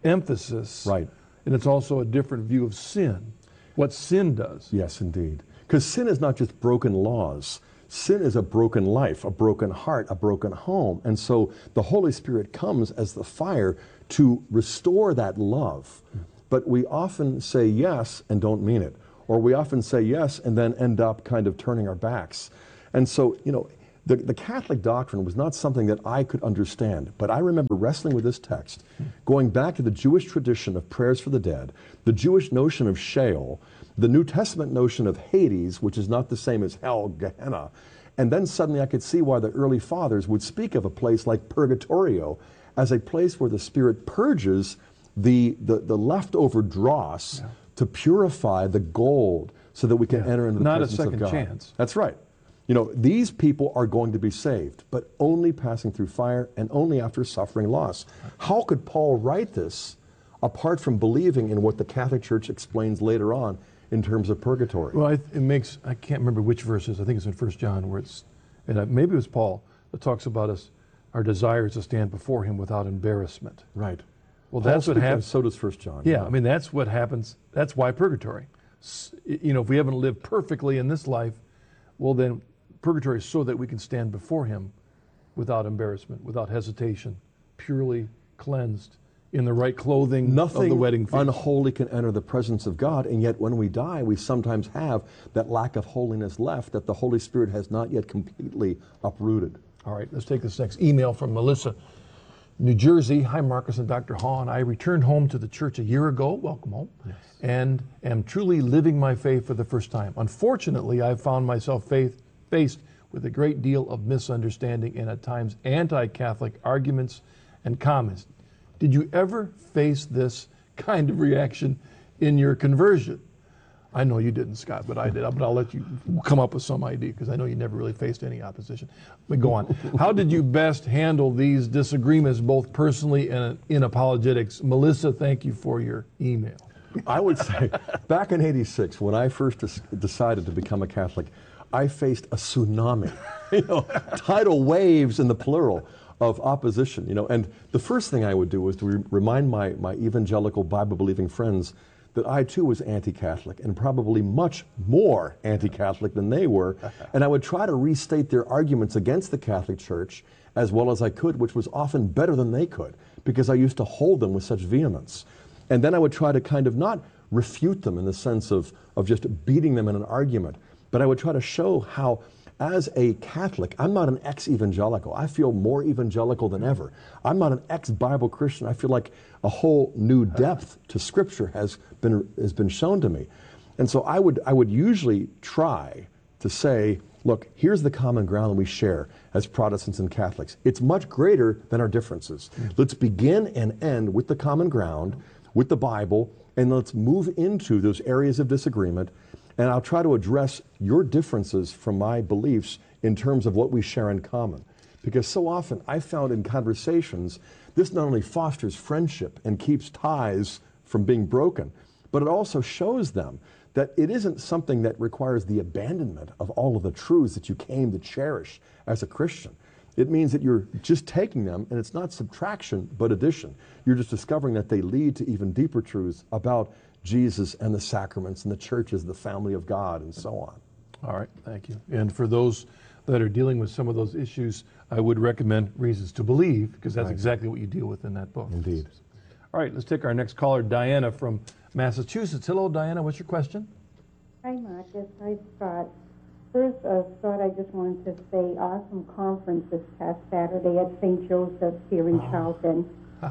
Speaker 1: emphasis.
Speaker 2: Right.
Speaker 1: And it's also a different view of sin, what sin does.
Speaker 2: Yes, indeed. Because sin is not just broken laws. Sin is a broken life, a broken heart, a broken home. And so the Holy Spirit comes as the fire to restore that love. But we often say yes and don't mean it. Or we often say yes and then end up kind of turning our backs. And so, you know, the, the Catholic doctrine was not something that I could understand. But I remember wrestling with this text, going back to the Jewish tradition of prayers for the dead, the Jewish notion of Sheol, the New Testament notion of Hades, which is not the same as hell, Gehenna. And then suddenly I could see why the early fathers would speak of a place like Purgatorio as a place where the Spirit purges the, the, the leftover dross yeah. to purify the gold so that we can yeah. enter into the
Speaker 1: not
Speaker 2: presence of God.
Speaker 1: Not a second chance.
Speaker 2: That's right. You know, these people are going to be saved, but only passing through fire and only after suffering loss. How could Paul write this apart from believing in what the Catholic Church explains later on in terms of purgatory?
Speaker 1: Well, it, it makes, I can't remember which verses, I think it's in First John where it's, and maybe it was Paul that talks about us, our desire is to stand before him without embarrassment.
Speaker 2: Right.
Speaker 1: Well,
Speaker 2: Paul
Speaker 1: that's what happens.
Speaker 2: So does First John.
Speaker 1: Yeah, I mean, that's what happens. That's why purgatory. You know, if we haven't lived perfectly in this life, well then, purgatory is so that we can stand before him without embarrassment, without hesitation, purely cleansed, in the right clothing
Speaker 2: Nothing
Speaker 1: of the wedding feast.
Speaker 2: Unholy can enter the presence of God, and yet when we die, we sometimes have that lack of holiness left that the Holy Spirit has not yet completely uprooted.
Speaker 1: All right, let's take this next email from Melissa, New Jersey. Hi, Marcus and Doctor Hahn. I returned home to the church a year ago, welcome home, yes. and am truly living my faith for the first time. Unfortunately, I've found myself faith, faced with a great deal of misunderstanding and at times anti-Catholic arguments and comments. Did you ever face this kind of reaction in your conversion? I know you didn't, Scott, but I did. But I'll let you come up with some idea because I know you never really faced any opposition. But go on. How did you best handle these disagreements, both personally and in apologetics? Melissa, thank you for your email.
Speaker 2: I would say back in eighty-six, when I first decided to become a Catholic, I faced a tsunami, you know, tidal waves in the plural of opposition, you know. And the first thing I would do was to re remind my, my evangelical Bible-believing friends that I too was anti-Catholic and probably much more anti-Catholic than they were. And I would try to restate their arguments against the Catholic Church as well as I could, which was often better than they could because I used to hold them with such vehemence. And then I would try to kind of not refute them in the sense of, of just beating them in an argument, but I would try to show how, as a Catholic, I'm not an ex-evangelical. I feel more evangelical than ever. I'm not an ex-Bible Christian. I feel like a whole new depth to Scripture has been has been shown to me. And so I would I would usually try to say, look, here's the common ground that we share as Protestants and Catholics. It's much greater than our differences. Let's begin and end with the common ground, with the Bible, and let's move into those areas of disagreement. And I'll try to address your differences from my beliefs in terms of what we share in common. Because so often I found in conversations, this not only fosters friendship and keeps ties from being broken, but it also shows them that it isn't something that requires the abandonment of all of the truths that you came to cherish as a Christian. It means that you're just taking them, and it's not subtraction, but addition. You're just discovering that they lead to even deeper truths about Jesus and the sacraments and the church as the family of God and so on.
Speaker 1: All right, thank you. And for those that are dealing with some of those issues, I would recommend Reasons to Believe, because that's right. exactly what you deal with in that book.
Speaker 2: Indeed.
Speaker 1: All right, let's take our next caller, Diana from Massachusetts. Hello, Diana, what's your question?
Speaker 4: Hi, Marcus. Hi, Scott. First, uh, Scott, I just wanted to say awesome conference this past Saturday at Saint Joseph's here in oh. Charlton.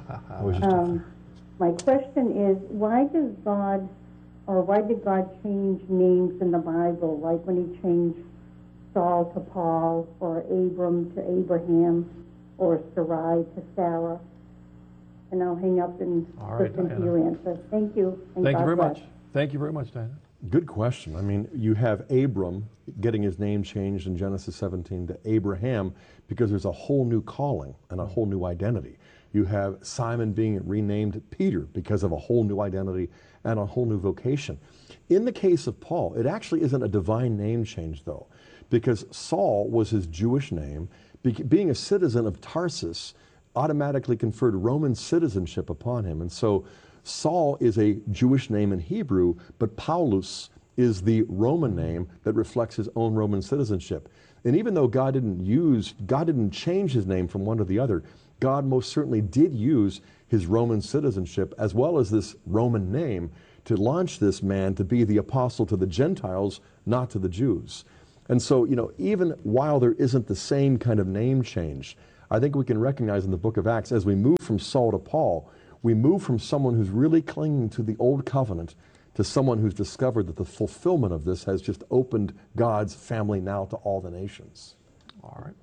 Speaker 4: um, my question is, why does God, or why did God change names in the Bible, like when he changed Saul to Paul, or Abram to Abraham, or Sarai to Sarah? And I'll hang up and
Speaker 1: All right,
Speaker 4: listen
Speaker 1: Diana.
Speaker 4: to your answer. Thank you. And
Speaker 1: Thank
Speaker 4: God
Speaker 1: you very
Speaker 4: bless.
Speaker 1: much. Thank you very much, Diana.
Speaker 2: Good question. I mean, you have Abram getting his name changed in Genesis seventeen to Abraham because there's a whole new calling and a whole new identity. You have Simon being renamed Peter because of a whole new identity and a whole new vocation. In the case of Paul, it actually isn't a divine name change, though, because Saul was his Jewish name. Be being a citizen of Tarsus, automatically conferred Roman citizenship upon him. And so Saul is a Jewish name in Hebrew, but Paulus is the Roman name that reflects his own Roman citizenship. And even though God didn't use, God didn't change his name from one to the other, God most certainly did use his Roman citizenship as well as this Roman name to launch this man to be the apostle to the Gentiles, not to the Jews. And so, you know, even while there isn't the same kind of name change, I think we can recognize in the book of Acts, as we move from Saul to Paul, we move from someone who's really clinging to the old covenant to someone who's discovered that the fulfillment of this has just opened God's family now to all the nations.
Speaker 1: All right.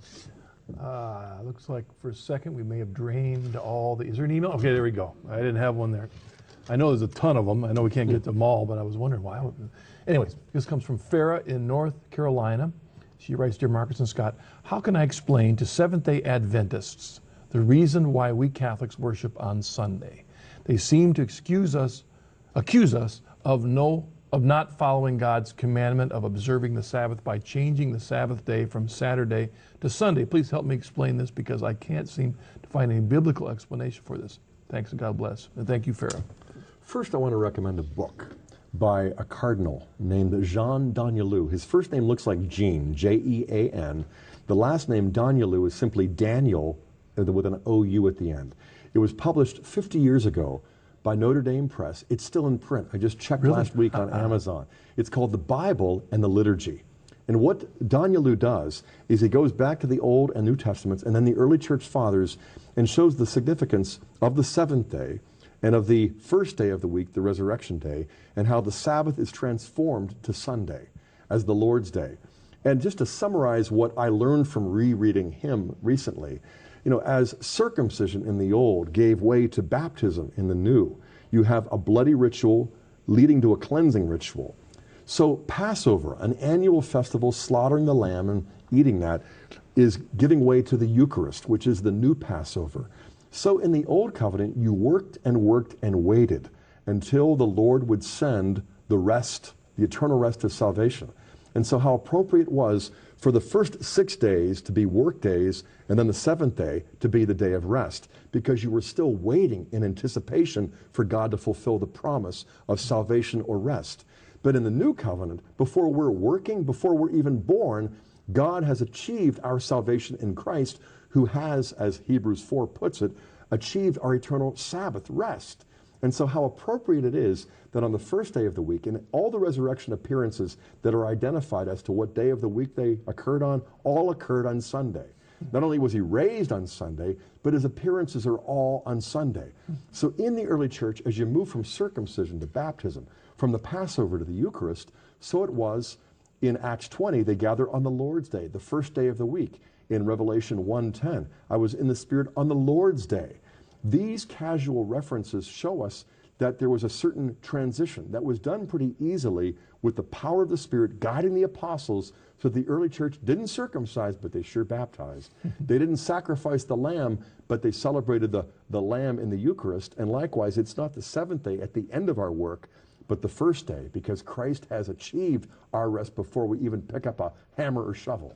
Speaker 1: Uh, looks like for a second we may have drained all the, is there an email? Okay, there we go. I didn't have one there. I know there's a ton of them. I know we can't get to them all, but I was wondering why. Anyways, this comes from Farah in North Carolina. She writes, Dear Marcus and Scott, how can I explain to Seventh-day Adventists the reason why we Catholics worship on Sunday? They seem to excuse us, accuse us of no of not following God's commandment of observing the Sabbath by changing the Sabbath day from Saturday to Sunday. Please help me explain this because I can't seem to find any biblical explanation for this. Thanks and God bless. And thank you, Farah.
Speaker 2: First, I want to recommend a book by a cardinal named Jean Danielou. His first name looks like Jean, J E A N. The last name, Danielou, is simply Daniel with an O U at the end. It was published fifty years ago by Notre Dame Press. It's still in print. I just checked
Speaker 1: Really?
Speaker 2: last week on
Speaker 1: Uh-uh.
Speaker 2: Amazon. It's called The Bible and the Liturgy. And what Danielou does is he goes back to the Old and New Testaments and then the early church fathers and shows the significance of the seventh day and of the first day of the week, the resurrection day, and how the Sabbath is transformed to Sunday as the Lord's Day. And just to summarize what I learned from rereading him recently, you know, as circumcision in the old gave way to baptism in the new, you have a bloody ritual leading to a cleansing ritual. So Passover, an annual festival, slaughtering the lamb and eating that, is giving way to the Eucharist, which is the new Passover. So in the Old Covenant, you worked and worked and waited until the Lord would send the rest, the eternal rest of salvation. And so how appropriate it was for the first six days to be work days and then the seventh day to be the day of rest, because you were still waiting in anticipation for God to fulfill the promise of salvation or rest. But in the new covenant, before we're working, before we're even born, God has achieved our salvation in Christ, who has, as Hebrews four puts it, achieved our eternal Sabbath rest. And so how appropriate it is that on the first day of the week, and all the resurrection appearances that are identified as to what day of the week they occurred on, all occurred on Sunday. Not only was he raised on Sunday, but his appearances are all on Sunday. So in the early church, as you move from circumcision to baptism, from the Passover to the Eucharist, so it was in Acts twenty, they gather on the Lord's Day, the first day of the week. In Revelation one ten, I was in the Spirit on the Lord's Day. These casual references show us that there was a certain transition that was done pretty easily with the power of the Spirit guiding the apostles, so the early church didn't circumcise, but they sure baptized. They didn't sacrifice the lamb, but they celebrated the, the lamb in the Eucharist. And likewise, it's not the seventh day at the end of our work, but the first day, because Christ has achieved our rest before we even pick up a hammer or shovel.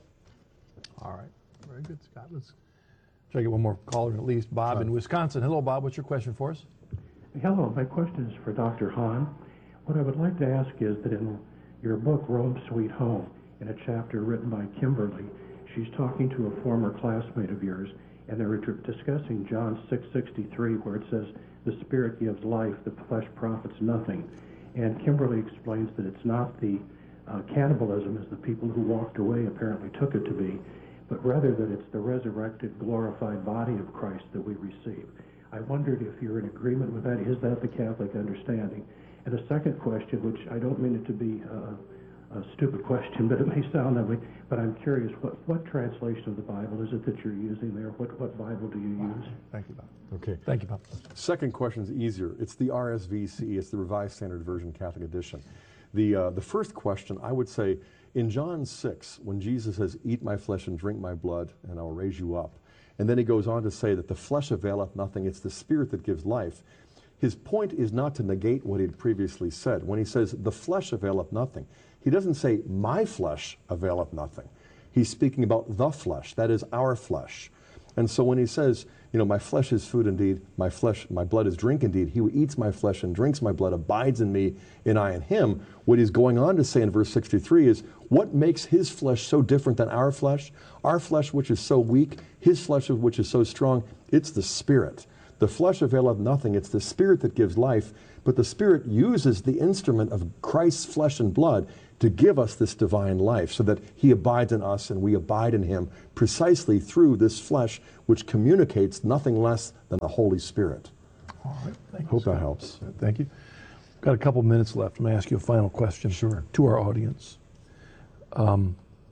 Speaker 1: All right. Very good, Scott. Let's try to get one more caller at least. Bob in Wisconsin. Hello, Bob. What's your question for us?
Speaker 5: Hello, my question is for Doctor Hahn. What I would like to ask is that in your book, Rome Sweet Home, in a chapter written by Kimberly, she's talking to a former classmate of yours, and they were discussing John six sixty-three, where it says, the Spirit gives life, the flesh profits nothing. And Kimberly explains that it's not the uh, cannibalism, as the people who walked away apparently took it to be, but rather that it's the resurrected, glorified body of Christ that we receive. I wondered if you're in agreement with that. Is that the Catholic understanding? And a second question, which I don't mean it to be a, a stupid question, but it may sound that way, but I'm curious, what, what translation of the Bible is it that you're using there? What, what Bible do you use?
Speaker 1: Thank you, Bob.
Speaker 2: Okay.
Speaker 1: Thank you, Bob.
Speaker 2: Second question is easier. It's the R S V C E. It's the Revised Standard Version Catholic Edition. The, uh, the first question, I would say, in John six, when Jesus says, eat my flesh and drink my blood, and I will raise you up, and then he goes on to say that the flesh availeth nothing, it's the Spirit that gives life. His point is not to negate what he had previously said. When he says, the flesh availeth nothing, he doesn't say, my flesh availeth nothing. He's speaking about the flesh, that is our flesh. And so when he says, You know, my flesh is food indeed, my flesh, my blood is drink indeed. He who eats my flesh and drinks my blood abides in me, and I in him. What he's going on to say in verse sixty-three is, what makes his flesh so different than our flesh? Our flesh, which is so weak, his flesh, which is so strong, it's the Spirit. The flesh availeth nothing. It's the Spirit that gives life, but the Spirit uses the instrument of Christ's flesh and blood to give us this divine life so that he abides in us and we abide in him precisely through this flesh, which communicates nothing less than the Holy Spirit.
Speaker 1: All right. Thank you,
Speaker 2: Hope that
Speaker 1: Scott.
Speaker 2: helps.
Speaker 1: Thank you. Got a couple minutes left. I'm going to ask you a final question.
Speaker 2: Sure.
Speaker 1: To our audience. Um,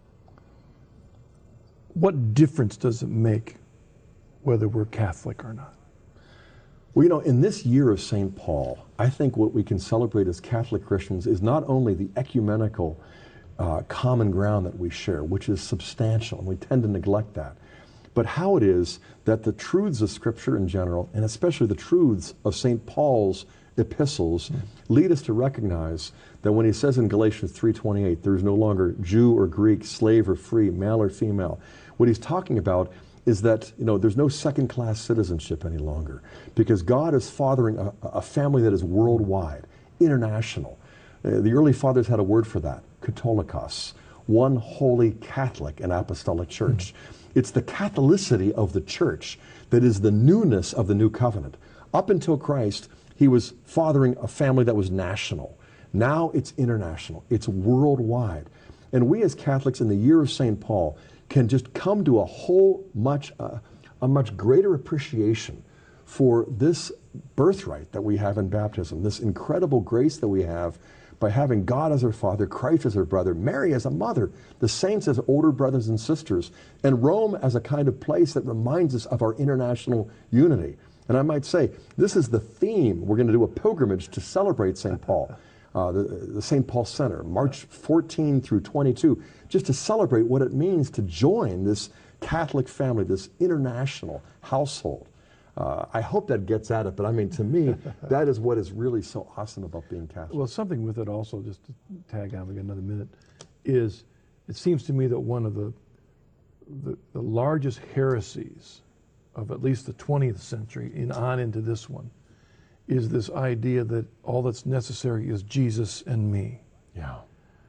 Speaker 1: what difference does it make whether we're Catholic or not?
Speaker 2: Well, you know, in this year of Saint Paul, I think what we can celebrate as Catholic Christians is not only the ecumenical uh, common ground that we share, which is substantial, and we tend to neglect that, but how it is that the truths of Scripture in general, and especially the truths of Saint Paul's epistles, mm. lead us to recognize that when he says in Galatians three twenty-eight, there is no longer Jew or Greek, slave or free, male or female, what he's talking about is that, you know, there's no second-class citizenship any longer, because God is fathering a, a family that is worldwide, international. Uh, the early fathers had a word for that, Catholicos, one holy Catholic and apostolic church. Mm-hmm. It's the Catholicity of the church that is the newness of the new covenant. Up until Christ, he was fathering a family that was national. Now it's international. It's worldwide. And we as Catholics in the year of Saint Paul can just come to a whole much, uh, a much greater appreciation for this birthright that we have in baptism, this incredible grace that we have by having God as our Father, Christ as our brother, Mary as a mother, the saints as older brothers and sisters, and Rome as a kind of place that reminds us of our international unity. And I might say, this is the theme. We're going to do a pilgrimage to celebrate Saint Paul. Uh, the, the Saint Paul Center, March fourteenth through twenty-two, just to celebrate what it means to join this Catholic family, this international household. Uh, I hope that gets at it, but I mean, to me, that is what is really so awesome about being Catholic.
Speaker 1: Well, something with it also, just to tag on, we got another minute, is it seems to me that one of the, the, the largest heresies of at least the twentieth century and on into this one is this idea that all that's necessary is Jesus and me.
Speaker 2: Yeah.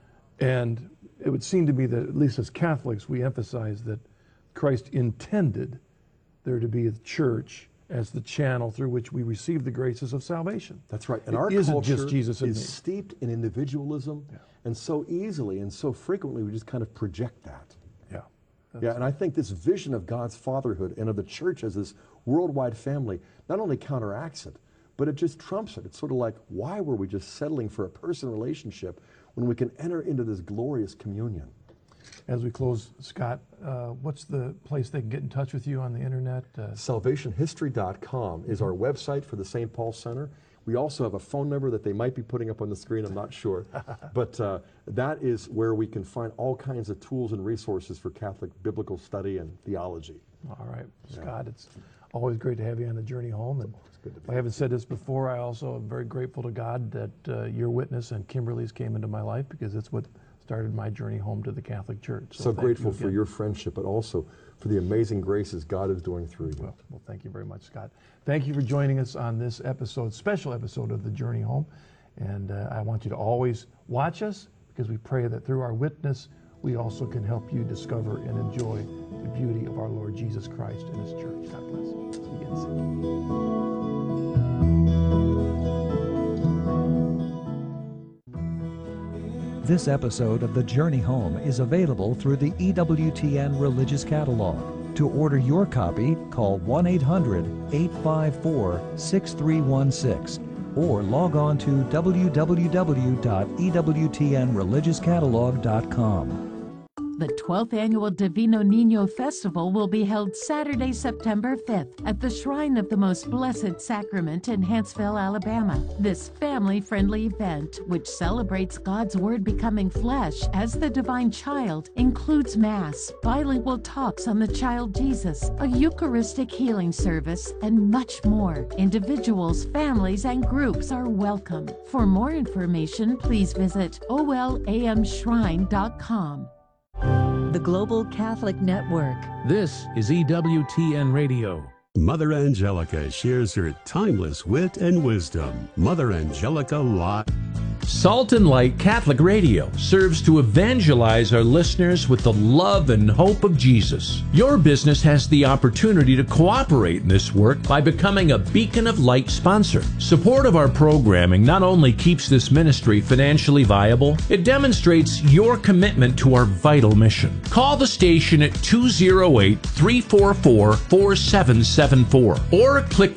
Speaker 1: And it would seem to me that, at least as Catholics, we emphasize that Christ intended there to be a church as the channel through which we receive the graces of salvation.
Speaker 2: That's right. And
Speaker 1: it
Speaker 2: our
Speaker 1: isn't
Speaker 2: culture
Speaker 1: just Jesus and
Speaker 2: is
Speaker 1: me.
Speaker 2: steeped in individualism, yeah. and so easily and so frequently we just kind of project that.
Speaker 1: Yeah.
Speaker 2: Yeah, and I think this vision of God's fatherhood and of the church as this worldwide family not only counteracts it, but it just trumps it. It's sort of like, why were we just settling for a person relationship when we can enter into this glorious communion?
Speaker 1: As we close, Scott, uh, what's the place they can get in touch with you on the internet? Uh,
Speaker 2: salvation history dot com is our website for the Saint Paul Center. We also have a phone number that they might be putting up on the screen, I'm not sure. But uh, that is where we can find all kinds of tools and resources for Catholic biblical study and theology.
Speaker 1: All right, Scott,
Speaker 2: Yeah.
Speaker 1: it's always great to have you on the journey home. And
Speaker 2: good to be
Speaker 1: I haven't said this before, I also am very grateful to God that uh, your witness and Kimberly's came into my life, because it's what started my journey home to the Catholic Church.
Speaker 2: So,
Speaker 1: thank
Speaker 2: grateful
Speaker 1: you
Speaker 2: for
Speaker 1: again.
Speaker 2: your friendship, but also for the amazing graces God is doing through you.
Speaker 1: Well, well, thank you very much, Scott. Thank you for joining us on this episode, special episode of The Journey Home. And uh, I want you to always watch us, because we pray that through our witness, we also can help you discover and enjoy the beauty of our Lord Jesus Christ and His church. God bless you. See you again soon.
Speaker 6: This episode of The Journey Home is available through the E W T N Religious Catalog. To order your copy, call one eight hundred, eight five four, six three one six or log on to w w w dot e w t n religious catalog dot com.
Speaker 7: The twelfth Annual Divino Niño Festival will be held Saturday, September fifth at the Shrine of the Most Blessed Sacrament in Huntsville, Alabama. This family-friendly event, which celebrates God's Word becoming flesh as the divine child, includes Mass, bilingual talks on the child Jesus, a Eucharistic healing service, and much more. Individuals, families, and groups are welcome. For more information, please visit o l a m shrine dot com.
Speaker 8: The Global Catholic Network.
Speaker 9: This is E W T N Radio.
Speaker 8: Mother Angelica shares her timeless wit and wisdom. Mother Angelica Live.
Speaker 9: Salt and Light Catholic Radio serves to evangelize our listeners with the love and hope of Jesus. Your business has the opportunity to cooperate in this work by becoming a Beacon of Light sponsor. Support of our programming not only keeps this ministry financially viable, it demonstrates your commitment to our vital mission. Call the station at two oh eight, three four four, four seven seven four or click